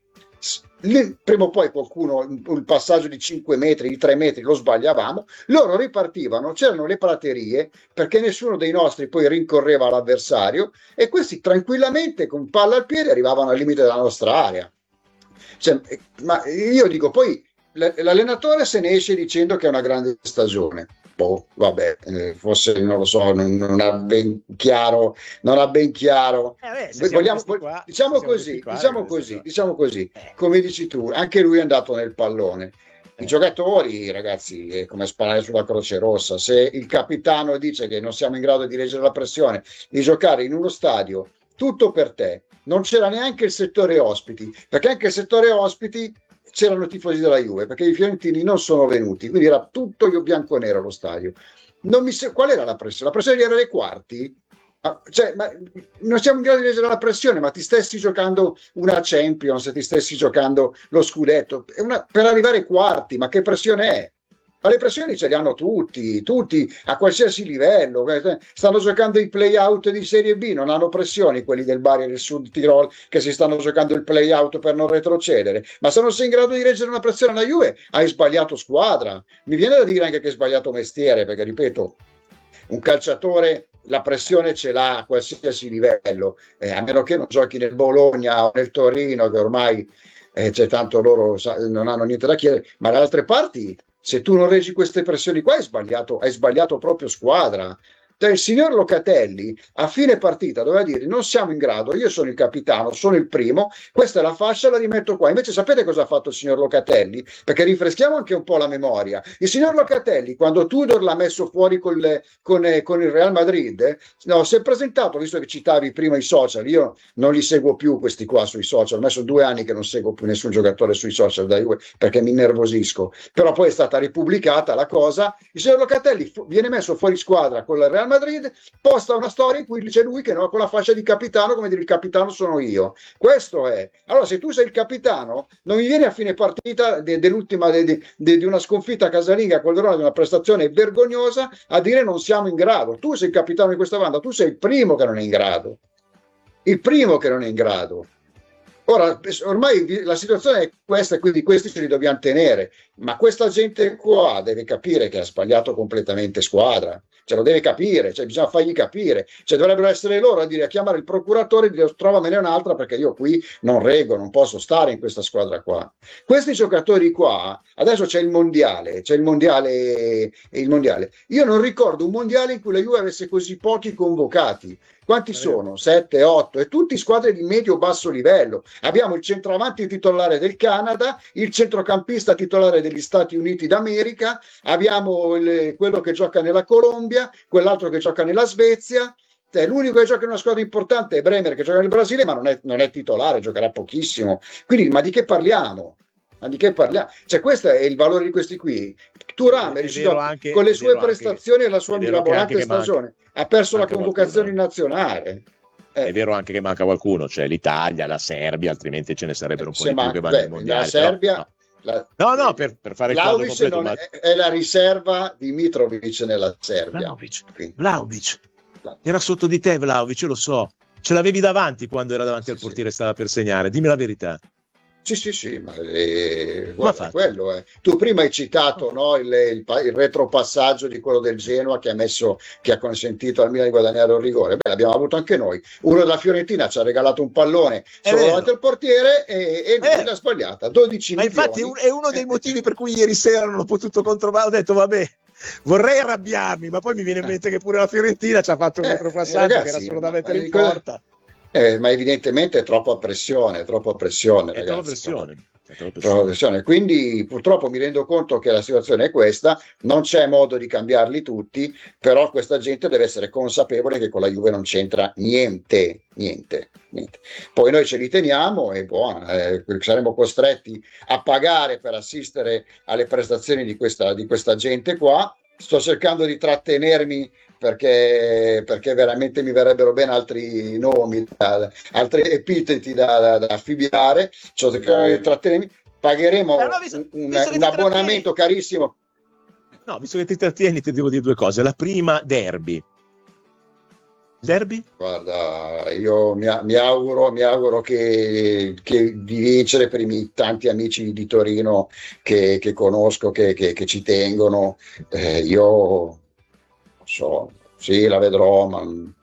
lì, prima o poi qualcuno un passaggio di cinque metri, di tre metri lo sbagliavamo, loro ripartivano, c'erano le praterie perché nessuno dei nostri poi rincorreva l'avversario e questi tranquillamente con palla al piede arrivavano al limite della nostra area. Cioè, ma io dico poi l'allenatore se ne esce dicendo che è una grande stagione. Boh, vabbè, eh, forse non lo so, non, non ha ben chiaro, non ha ben chiaro. Eh beh, Vogliamo, qua, diciamo così, qua, diciamo così, qua. diciamo così, eh. come dici tu, anche lui è andato nel pallone. I eh. giocatori, ragazzi, è come sparare sulla Croce Rossa. Se il capitano dice che non siamo in grado di reggere la pressione, di giocare in uno stadio tutto per te, non c'era neanche il settore ospiti, perché anche il settore ospiti c'erano tifosi della Juve, perché i fiorentini non sono venuti, quindi era tutto io bianco-nero lo stadio. Non mi se... Qual era la pressione? La pressione di arrivare ai quarti? Ah, cioè, ma non siamo in grado di leggere la pressione, ma ti stessi giocando una Champions, ti stessi giocando lo scudetto, è una... per arrivare ai quarti, ma che pressione è? Ma le pressioni ce le hanno tutti, tutti a qualsiasi livello. Stanno giocando i play-out di Serie B, non hanno pressioni quelli del Bari e del Sud Tirol che si stanno giocando il play-out per non retrocedere. Ma se non sei in grado di reggere una pressione alla Juve, hai sbagliato squadra. Mi viene da dire anche che hai sbagliato mestiere, perché ripeto, un calciatore la pressione ce l'ha a qualsiasi livello, eh, a meno che non giochi nel Bologna o nel Torino, che ormai eh, c'è tanto loro non hanno niente da chiedere, ma dalle altre parti se tu non reggi queste pressioni qua hai sbagliato, hai sbagliato proprio squadra. Il signor Locatelli a fine partita doveva dire non siamo in grado, io sono il capitano, sono il primo, questa è la fascia, la rimetto qua. Invece sapete cosa ha fatto il signor Locatelli? Perché rinfreschiamo anche un po' la memoria. Il signor Locatelli, quando Tudor l'ha messo fuori col, con, con il Real Madrid, eh, no, si è presentato, visto che citavi prima i social, io non li seguo più questi qua sui social, ormai sono due anni che non seguo più nessun giocatore sui social da Juve perché mi innervosisco, però poi è stata ripubblicata la cosa, il signor Locatelli fu, viene messo fuori squadra con il Real Madrid, posta una storia in cui c'è lui che no, con la fascia di capitano, come dire il capitano sono io. Questo è. Allora se tu sei il capitano, non mi vieni a fine partita de, dell'ultima de, de, de, di una sconfitta casalinga col Verona, di una prestazione vergognosa, a dire non siamo in grado. Tu sei il capitano di questa banda, tu sei il primo che non è in grado. Il primo che non è in grado. Ora, ormai la situazione è questa, quindi questi ce li dobbiamo tenere, ma questa gente qua deve capire che ha sbagliato completamente squadra, ce lo deve capire, cioè bisogna fargli capire, cioè dovrebbero essere loro a dire, a chiamare il procuratore e dire trovamene un'altra perché io qui non reggo, non posso stare in questa squadra qua. Questi giocatori qua, adesso c'è il mondiale, c'è il mondiale, il mondiale. Io non ricordo un mondiale in cui la Juve avesse così pochi convocati. Quanti sono? sette, otto e tutti squadre di medio-basso livello. Abbiamo il centravanti titolare del Canada, il centrocampista titolare degli Stati Uniti d'America, abbiamo il, quello che gioca nella Colombia, quell'altro che gioca nella Svezia. Eh, l'unico che gioca in una squadra importante è Bremer che gioca nel Brasile, ma non è, non è titolare, giocherà pochissimo. Quindi, ma di che parliamo? Ma di che parliamo? Cioè, questo è il valore di questi qui. Thuram è riuscito anche, con le sue prestazioni anche, e la sua mirabolante stagione ha perso la convocazione in nazionale. Eh. È vero anche che manca qualcuno, cioè l'Italia, la Serbia, altrimenti ce ne sarebbero un po' Se di man- più che vanno beh, ai mondiali. La Serbia, però, La, no, no, per, per fare il quadro Vlahovic completo. non Ma... è, è la riserva di Mitrovic nella Serbia. Vlahovic, Vlahovic. Era sotto di te Vlahovic, io lo so. Ce l'avevi davanti quando era davanti Sì, al sì. portiere e stava per segnare. Dimmi la verità. Sì, sì, sì, ma eh, Come ha guarda fatto? quello. Eh. Tu prima hai citato no, il, il, pa- il retropassaggio di quello del Genoa che ha, messo, che ha consentito al Milan di guadagnare un rigore. Beh, l'abbiamo avuto anche noi. Uno della Fiorentina ci ha regalato un pallone È solo vero. davanti al portiere e, e lui vero. l'ha sbagliata. dodici Ma milioni. infatti un- è uno dei motivi per cui ieri sera non ho potuto controllare. Ho detto, vabbè, vorrei arrabbiarmi, ma poi mi viene in mente che pure la Fiorentina ci ha fatto un Eh, retropassaggio ragazzi, che era solo da ma- mettere ma in cosa- porta. Eh, ma evidentemente è troppa pressione, troppa pressione, È ragazzi. troppa pressione. È troppa Troppa pressione. pressione. Quindi purtroppo mi rendo conto che la situazione è questa, non c'è modo di cambiarli tutti, però questa gente deve essere consapevole che con la Juve non c'entra niente, niente, niente. Poi noi ce li teniamo e buona, eh, saremo costretti a pagare per assistere alle prestazioni di questa, di questa gente qua. Sto cercando di trattenermi perché, perché veramente mi verrebbero bene altri nomi, da- altri epiteti da, da, da affibbiare. Sto cercando di trattenermi. Pagheremo Allora, visto- un, un- visto che un ti abbonamento carissimo. No, visto che ti trattieni, ti devo dire due cose. La prima, derby. Derby? Guarda, io mi, mi auguro, mi auguro che, che di vincere per i miei tanti amici di Torino che, che conosco, che, che, che ci tengono. Eh, io non so, sì, la vedrò, ma non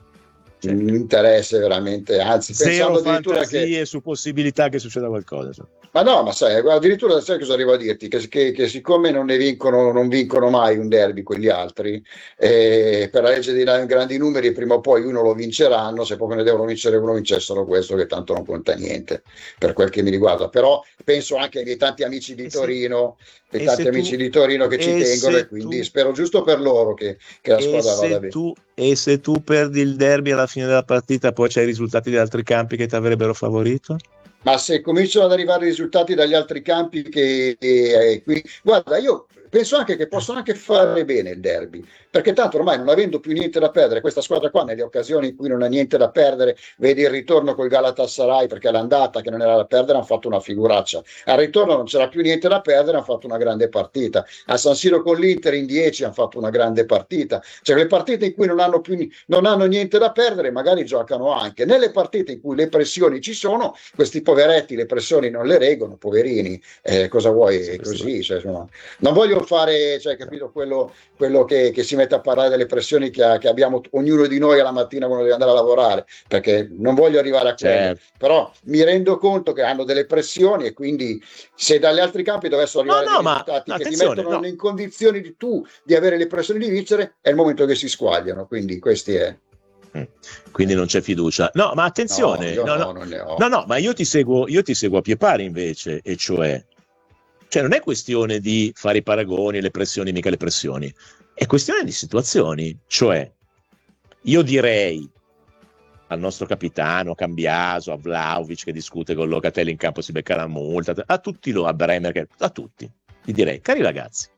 mi interessa veramente, anzi, Zero pensando addirittura che. fantasie su possibilità che succeda qualcosa. insomma. Ma no, ma sai, guarda, addirittura sai cosa arrivo a dirti? Che, che- che siccome non ne vincono, non vincono mai un derby quegli altri, eh, per la legge dei na- grandi numeri, prima o poi uno lo vinceranno, se proprio ne devono vincere uno, vincessero questo, che tanto non conta niente, per quel che mi riguarda. Però penso anche ai miei tanti amici di E se- Torino, ai e tanti se tu- amici di Torino che ci e tengono, se e quindi tu- spero giusto per loro che, che la E squadra vada se, bene. tu, e se tu perdi il derby alla fine della partita, poi c'hai i risultati degli altri campi che ti avrebbero favorito? Ma se cominciano ad arrivare i risultati dagli altri campi che eh, qui, guarda, io penso anche che possono anche fare bene il derby, perché tanto ormai non avendo più niente da perdere, questa squadra qua nelle occasioni in cui non ha niente da perdere, vedi il ritorno col Galatasaray, perché l'andata che non era da perdere hanno fatto una figuraccia, al ritorno non c'era più niente da perdere, hanno fatto una grande partita, a San Siro con l'Inter in dieci hanno fatto una grande partita, cioè le partite in cui non hanno, più, non hanno niente da perdere magari giocano anche, nelle partite in cui le pressioni ci sono, questi poveretti le pressioni non le reggono, poverini, eh, cosa vuoi? È così, cioè, insomma, non voglio fare, cioè, capito, quello, quello che, che si mette a parlare delle pressioni che, ha- che abbiamo t- ognuno di noi alla mattina quando deve andare a lavorare, perché non voglio arrivare a quello, Certo. però mi rendo conto che hanno delle pressioni e quindi se dagli altri campi dovessero No, arrivare no, dei ma risultati che ti attenzione, mettono no. in condizioni di tu di avere le pressioni di vincere, è il momento che si squagliano, quindi questi è. Quindi non c'è fiducia. No, ma attenzione, No, io no, no, no, non ne ho. no, no, ma io ti seguo, io ti seguo a pie pari invece, e cioè, cioè non è questione di fare i paragoni, le pressioni, mica le pressioni, è questione di situazioni, cioè io direi al nostro capitano, a Cambiaso, a Vlahovic che discute con Locatelli in campo, si becca la multa, a tutti lo, a Bremer, che- a tutti, gli direi, cari ragazzi,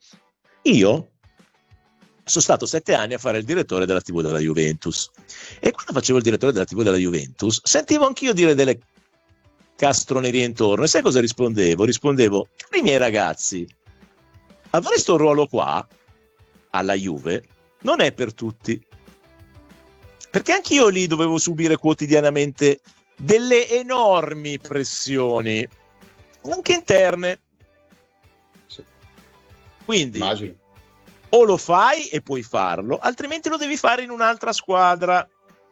io sono stato sette anni a fare il direttore della tivù della Juventus e quando facevo il direttore della tivù della Juventus sentivo anch'io dire delle castronerie intorno e sai cosa rispondevo? Rispondevo, cari miei ragazzi, avere sto ruolo qua alla Juve non è per tutti, perché anch'io lì dovevo subire quotidianamente delle enormi pressioni anche interne, Sì, quindi immagino. o lo fai e puoi farlo, altrimenti lo devi fare in un'altra squadra.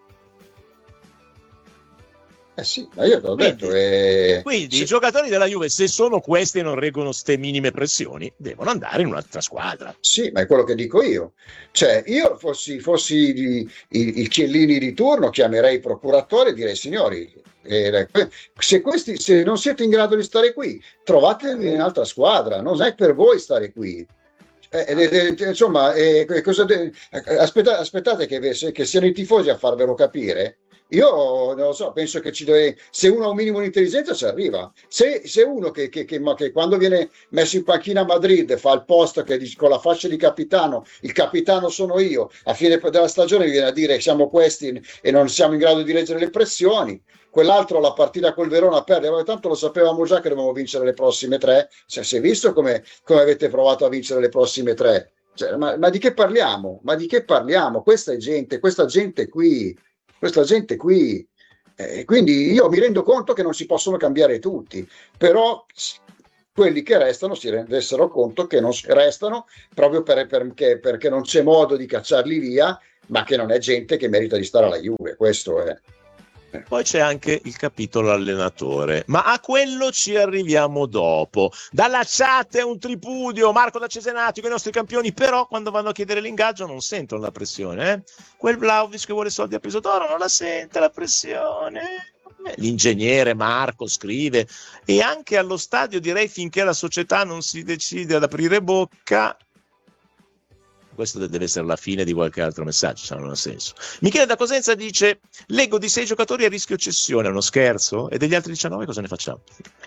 Eh sì, ma io te l'ho Quindi- detto. eh, Quindi sì. i giocatori della Juve, se sono questi e non reggono ste minime pressioni, devono andare in un'altra squadra. Sì, ma è quello che dico io. Cioè, io fossi, fossi i, i, i Chiellini di turno, chiamerei i procuratori e direi, signori, eh, se, questi, se non siete in grado di stare qui, trovatevi in un'altra squadra, non è per voi stare qui. Eh, eh, eh, insomma, eh, cosa de- aspetta- aspettate che, ve- che siano i tifosi a farvelo capire. Io non lo so, penso che ci deve, se uno ha un minimo di intelligenza ci arriva. Se, se uno che, che, che, ma che quando viene messo in panchina a Madrid fa il posto che dice, con la fascia di capitano, il capitano sono io, a fine della stagione viene a dire siamo questi e non siamo in grado di leggere le pressioni, quell'altro la partita col Verona perde, ma tanto lo sapevamo già che dovevamo vincere le prossime tre, cioè, si è visto come, come avete provato a vincere le prossime tre, cioè, ma, ma di che parliamo? Ma di che parliamo? Questa è gente, questa gente qui questa gente qui, eh, quindi io mi rendo conto che non si possono cambiare tutti, però quelli che restano si rendessero conto che non restano proprio per, perché, perché non c'è modo di cacciarli via, ma che non è gente che merita di stare alla Juve, questo è. Poi c'è anche il capitolo allenatore, ma a quello ci arriviamo dopo. Dalla chat è un tripudio, Marco da Cesenatico, i nostri campioni, però quando vanno a chiedere l'ingaggio non sentono la pressione, eh? Quel Vlahovic che vuole soldi a peso d'oro non la sente la pressione. L'ingegnere Marco scrive, e anche allo stadio direi finché la società non si decide ad aprire bocca. Questo deve essere la fine di qualche altro messaggio, se non ha senso. Michele da Cosenza dice: leggo di sei giocatori a rischio cessione, è uno scherzo? E degli altri diciannove cosa ne facciamo?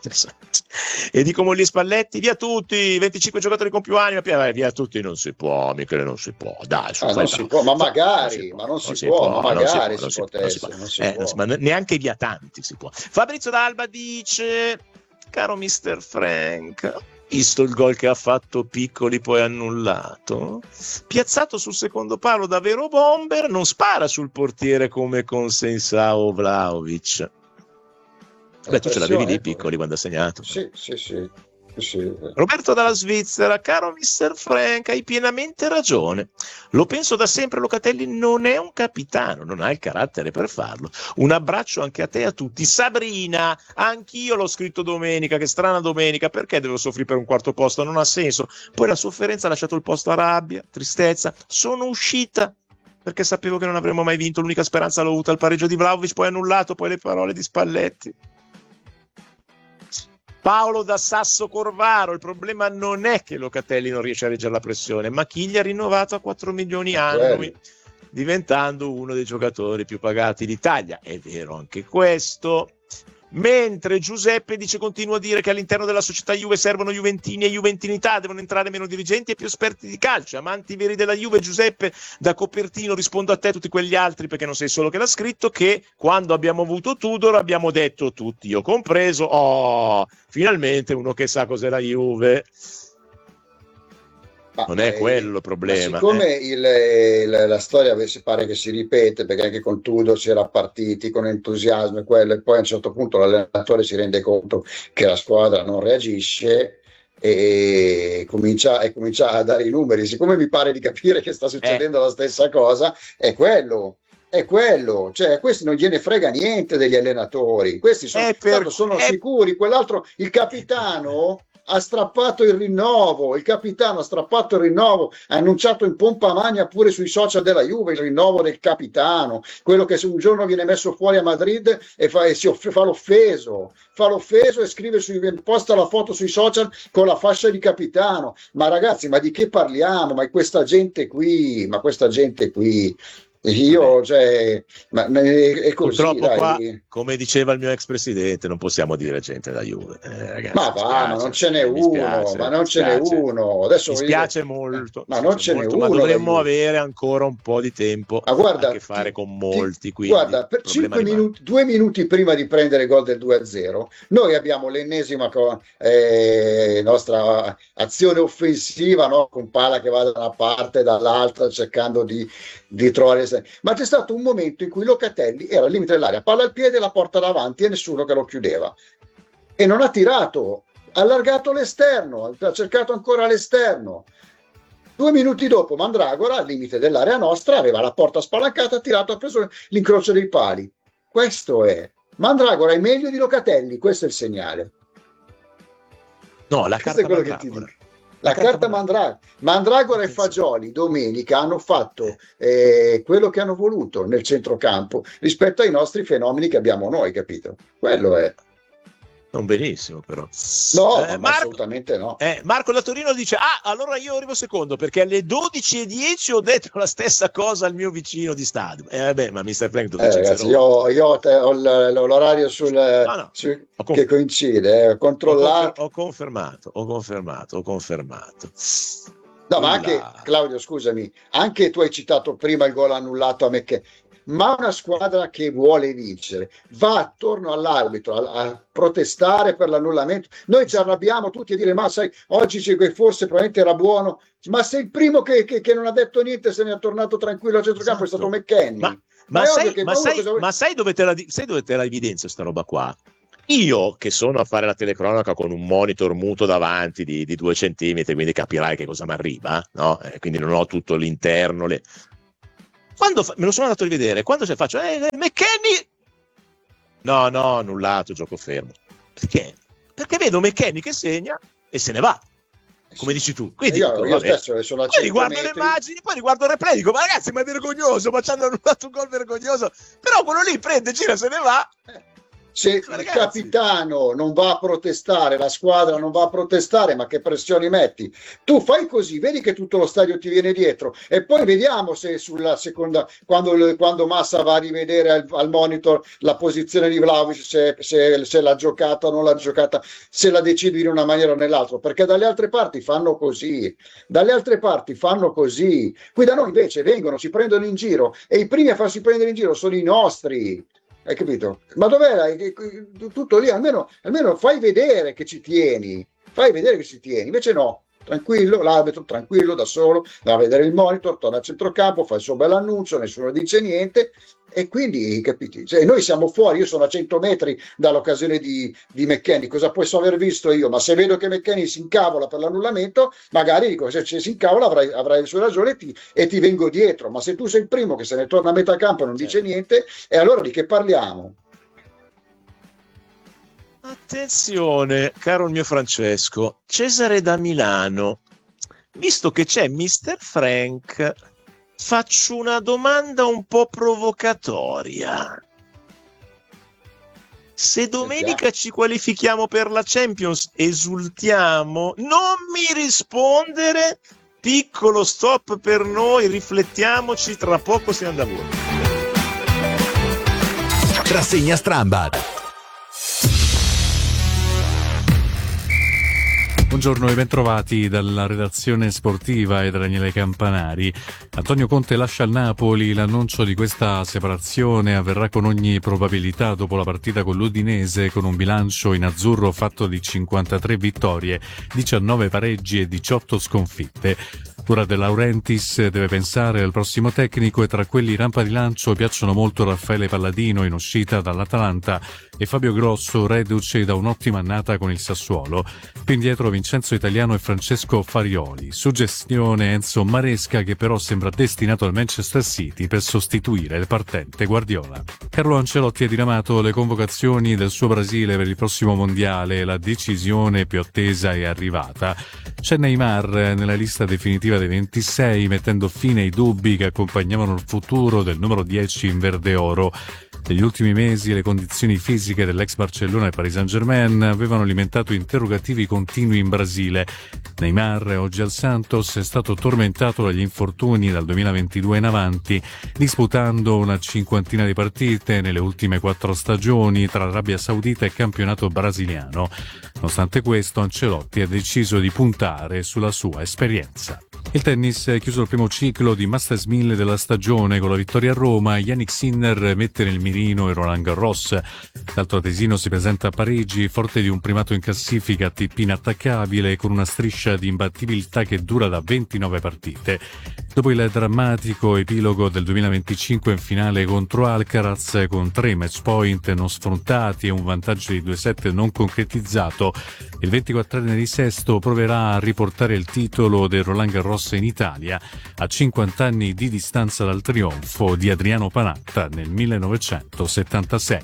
E di Comolli e Spalletti, via tutti, venticinque giocatori con più anima, via, via tutti, non si può, Michele, non si può, dai, su, ah, non si può, ma magari, ma non si, non si può, può, ma magari si, si potesse, non si può, ma neanche via tanti si può. Fabrizio d'Alba dice: caro mister Frank, visto il gol che ha fatto Piccoli poi annullato, piazzato sul secondo palo da vero bomber, non spara sul portiere come con Sensao Vlahovic. Beh, tu ce l'avevi lì Piccoli quando ha segnato. Sì, sì, sì. Sì. Roberto dalla Svizzera: caro mister Frank, hai pienamente ragione, lo penso da sempre, Locatelli non è un capitano, non ha il carattere per farlo. Un abbraccio anche a te e a tutti. Sabrina: anch'io l'ho scritto domenica, che strana domenica, perché devo soffrire per un quarto posto, non ha senso. Poi la sofferenza ha lasciato il posto a rabbia, tristezza, sono uscita perché sapevo che non avremmo mai vinto, l'unica speranza l'ho avuta al pareggio di Vlahovic, poi annullato, poi le parole di Spalletti. Paolo da Sasso Corvaro: il problema non è che Locatelli non riesce a reggere la pressione, ma chi gli ha rinnovato a quattro milioni annui, diventando uno dei giocatori più pagati d'Italia. È vero anche questo. Mentre Giuseppe dice: continua a dire che all'interno della società Juve servono juventini e juventinità, devono entrare meno dirigenti e più esperti di calcio. Amanti veri della Juve, Giuseppe da Copertino, rispondo a te e tutti quegli altri, perché non sei solo che l'ha scritto, che quando abbiamo avuto Tudor abbiamo detto tutti, io compreso, oh, finalmente uno che sa cos'è la Juve. Ma non è quello il problema. Siccome eh. il, il, la storia si pare che si ripete, perché anche con Tudor si era partiti con entusiasmo e quello, e poi a un certo punto l'allenatore si rende conto che la squadra non reagisce e comincia, e comincia a dare i numeri. Siccome mi pare di capire che sta succedendo eh. la stessa cosa, è quello. È quello, cioè questi non gliene frega niente degli allenatori, questi sono, per, sono è... sicuri. Quell'altro, il capitano, ha strappato il rinnovo, il capitano ha strappato il rinnovo, ha annunciato in pompa magna pure sui social della Juve il rinnovo del capitano, quello che se un giorno viene messo fuori a Madrid e fa, e si off- fa l'offeso, fa l'offeso e scrive sui, posta la foto sui social con la fascia di capitano. Ma ragazzi, ma di che parliamo? Ma questa gente qui, ma questa gente qui io, cioè, ma, ma è così, purtroppo dai. Qua, come diceva il mio ex presidente, non possiamo dire gente da Juve, eh, ragazzi, ma va, ma non ce n'è uno, ma non ce n'è uno. Adesso mi spiace io... molto, ma non ce n'è molto, uno, ma dovremmo avere ancora un po' di tempo ma guarda, a che fare con molti. Ti, quindi, guarda, per cinque minuti, due minuti prima di prendere il gol del due a zero, noi abbiamo l'ennesima eh, nostra azione offensiva, no? Con palla che va da una parte e dall'altra cercando di, di trovare. Ma c'è stato un momento in cui Locatelli era al limite dell'area, palla al piede, la porta davanti e nessuno che lo chiudeva, e non ha tirato, ha allargato l'esterno, ha cercato ancora l'esterno. Due minuti dopo Mandragora al limite dell'area nostra aveva la porta spalancata, ha tirato, ha preso l'incrocio dei pali. Questo è Mandragora, è meglio di Locatelli, questo è il segnale. No, la questo carta è quello che ti dico. La, la carta Mandragora, Mandragora e Fagioli domenica hanno fatto eh, quello che hanno voluto nel centrocampo rispetto ai nostri fenomeni che abbiamo noi, capito? Quello è. Non benissimo, però. No, Eh, ma Marco, assolutamente no. eh, Marco da Torino dice: Ah, allora io arrivo secondo perché alle dodici e dieci ho detto la stessa cosa al mio vicino di stadio. Eh, vabbè, ma mister Frank dove Eh, c'è ragazzi, zero? io, io ho, te- ho l- l'orario sul, No, no, su- ho, conf- che coincide, eh, ho, confer- controllato. ho confermato, ho confermato, ho confermato. No, ma anche, Ulla. Claudio, scusami, anche tu hai citato prima il gol annullato a McKennie, ma una squadra che vuole vincere va attorno all'arbitro a, a protestare per l'annullamento. Noi ci arrabbiamo tutti a dire, ma sai, oggi c'è che forse probabilmente era buono, ma se il primo che, che- che non ha detto niente se ne è tornato tranquillo al centrocampo Esatto. è stato McKennie. Ma, ma è ovvio sai, che ma, uno sai, cosa vuole- ma sai dove te la, di- sai dove te la evidenzio sta roba qua? Io che sono a fare la telecronaca con un monitor muto davanti di, di due centimetri, quindi capirai che cosa mi arriva, no? Eh, quindi non ho tutto l'interno. Le... Quando fa- me lo sono andato a rivedere, quando se faccio, eh, eh, McKennie, no, no, annullato, gioco fermo. Perché? Perché vedo McKennie che segna e se ne va, come dici tu. Quindi io, dico, io vabbè. stesso sono a Poi cento riguardo le metri. immagini, poi riguardo il replay, dico, ma ragazzi, ma è vergognoso, ma ci hanno annullato un gol vergognoso. Però quello lì prende, gira, se ne va. Se il Ragazzi. capitano non va a protestare, la squadra non va a protestare, ma che pressioni metti? Tu fai così, vedi che tutto lo stadio ti viene dietro e poi vediamo se sulla seconda, quando, quando Massa va a rivedere al, al monitor la posizione di Vlahovic, se, se, se l'ha giocata o non l'ha giocata, se la decidi in una maniera o nell'altra, perché dalle altre parti fanno così, dalle altre parti fanno così. Qui da noi invece vengono, si prendono in giro e i primi a farsi prendere in giro sono i nostri. Hai capito? Ma dov'è tutto lì? Almeno, almeno fai vedere che ci tieni, fai vedere che ci tieni. Invece no, tranquillo, l'arbitro tranquillo da solo, va a vedere il monitor, torna al centrocampo, fa il suo bel annuncio, nessuno dice niente e quindi, capiti? Cioè, noi siamo fuori, io sono a cento metri dall'occasione di, di McKennie, cosa posso aver visto io? Ma se vedo che McKennie si incavola per l'annullamento, magari dico, se si incavola avrai, avrai le sue ragioni e ti, e ti vengo dietro, ma se tu sei il primo che se ne torna a metà campo e non dice niente, e allora di che parliamo? Attenzione, caro il mio Francesco, Cesare da Milano, visto che c'è mister Frank, faccio una domanda un po' provocatoria. Se domenica ci qualifichiamo per la Champions, esultiamo? Non mi rispondere, piccolo stop per noi, riflettiamoci, tra poco si anda a vuoto. Rassegna Strambad. Buongiorno e bentrovati dalla redazione sportiva e da Daniele Campanari. Antonio Conte lascia il Napoli, l'annuncio di questa separazione avverrà con ogni probabilità dopo la partita con l'Udinese, con un bilancio in azzurro fatto di cinquantatré vittorie, diciannove pareggi e diciotto sconfitte. Ora De Laurentiis deve pensare al prossimo tecnico e tra quelli rampa di lancio piacciono molto Raffaele Palladino in uscita dall'Atalanta e Fabio Grosso reduce da un'ottima annata con il Sassuolo. Più indietro Vincenzo Italiano e Francesco Farioli. Suggestione Enzo Maresca che però sembra destinato al Manchester City per sostituire il partente Guardiola. Carlo Ancelotti ha diramato le convocazioni del suo Brasile per il prossimo mondiale, la decisione più attesa è arrivata. C'è Neymar nella lista definitiva dei ventisei, mettendo fine ai dubbi che accompagnavano il futuro del numero dieci in verde oro. Negli ultimi mesi le condizioni fisiche dell'ex Barcellona e Paris Saint-Germain avevano alimentato interrogativi continui in Brasile. Neymar, oggi al Santos, è stato tormentato dagli infortuni dal duemilaventidue in avanti, disputando una cinquantina di partite nelle ultime quattro stagioni tra Arabia Saudita e campionato brasiliano. Nonostante questo, Ancelotti ha deciso di puntare sulla sua esperienza. Il tennis è chiuso il primo ciclo di Masters mille della stagione con la vittoria a Roma. Yannick Sinner mette nel mirino e Roland Garros. L'altro tesino si presenta a Parigi, forte di un primato in classifica A T P inattaccabile con una striscia di imbattibilità che dura da ventinove partite. Dopo il drammatico epilogo del duemilaventicinque in finale contro Alcaraz con tre match point non sfruntati e un vantaggio di due sette non concretizzato, il ventiquattrenne di Sesto proverà a riportare il titolo del Roland Garros in Italia a cinquanta anni di distanza dal trionfo di Adriano Panatta nel millenovecentosettantasei.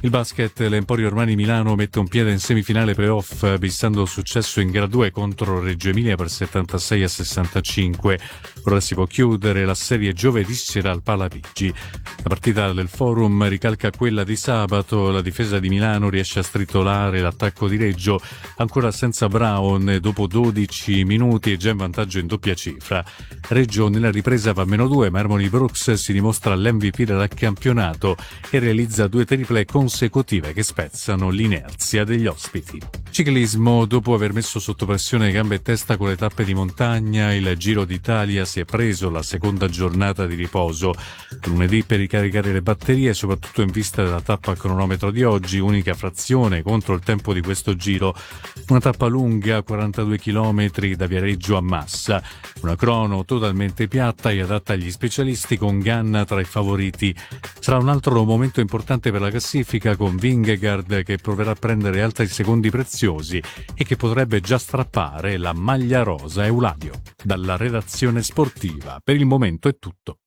Il basket, l'Emporio Armani Milano mette un piede in semifinale playoff bissando il successo in gara due contro Reggio Emilia per settantasei a sessantacinque. Ora si può chiudere la serie giovedì sera al Palapigi. La partita del Forum ricalca quella di sabato. La difesa di Milano riesce a stritolare l'attacco di Reggio, ancora senza Brown dopo dodici minuti e già in vantaggio in doppia cifra. Reggio nella ripresa va a meno due, ma Harmony Brooks si dimostra l'M V P del campionato e realizza due triple consecutive che spezzano l'inerzia degli ospiti. Ciclismo, dopo aver messo sotto pressione gambe e testa con le tappe di montagna, il Giro d'Italia si è preso la seconda giornata di riposo. Lunedì per ricaricare le batterie, soprattutto in vista della tappa a cronometro di oggi, unica frazione contro il tempo di questo giro. Una tappa lunga, quarantadue chilometri da Viareggio a Massa. Una crono totalmente piatta e adatta agli specialisti, con Ganna tra i favoriti. Sarà un altro momento importante per la classifica, con Vingegaard che proverà a prendere altri secondi preziosi e che potrebbe già strappare la maglia rosa Euladio. Dalla redazione sportiva, per il momento è tutto.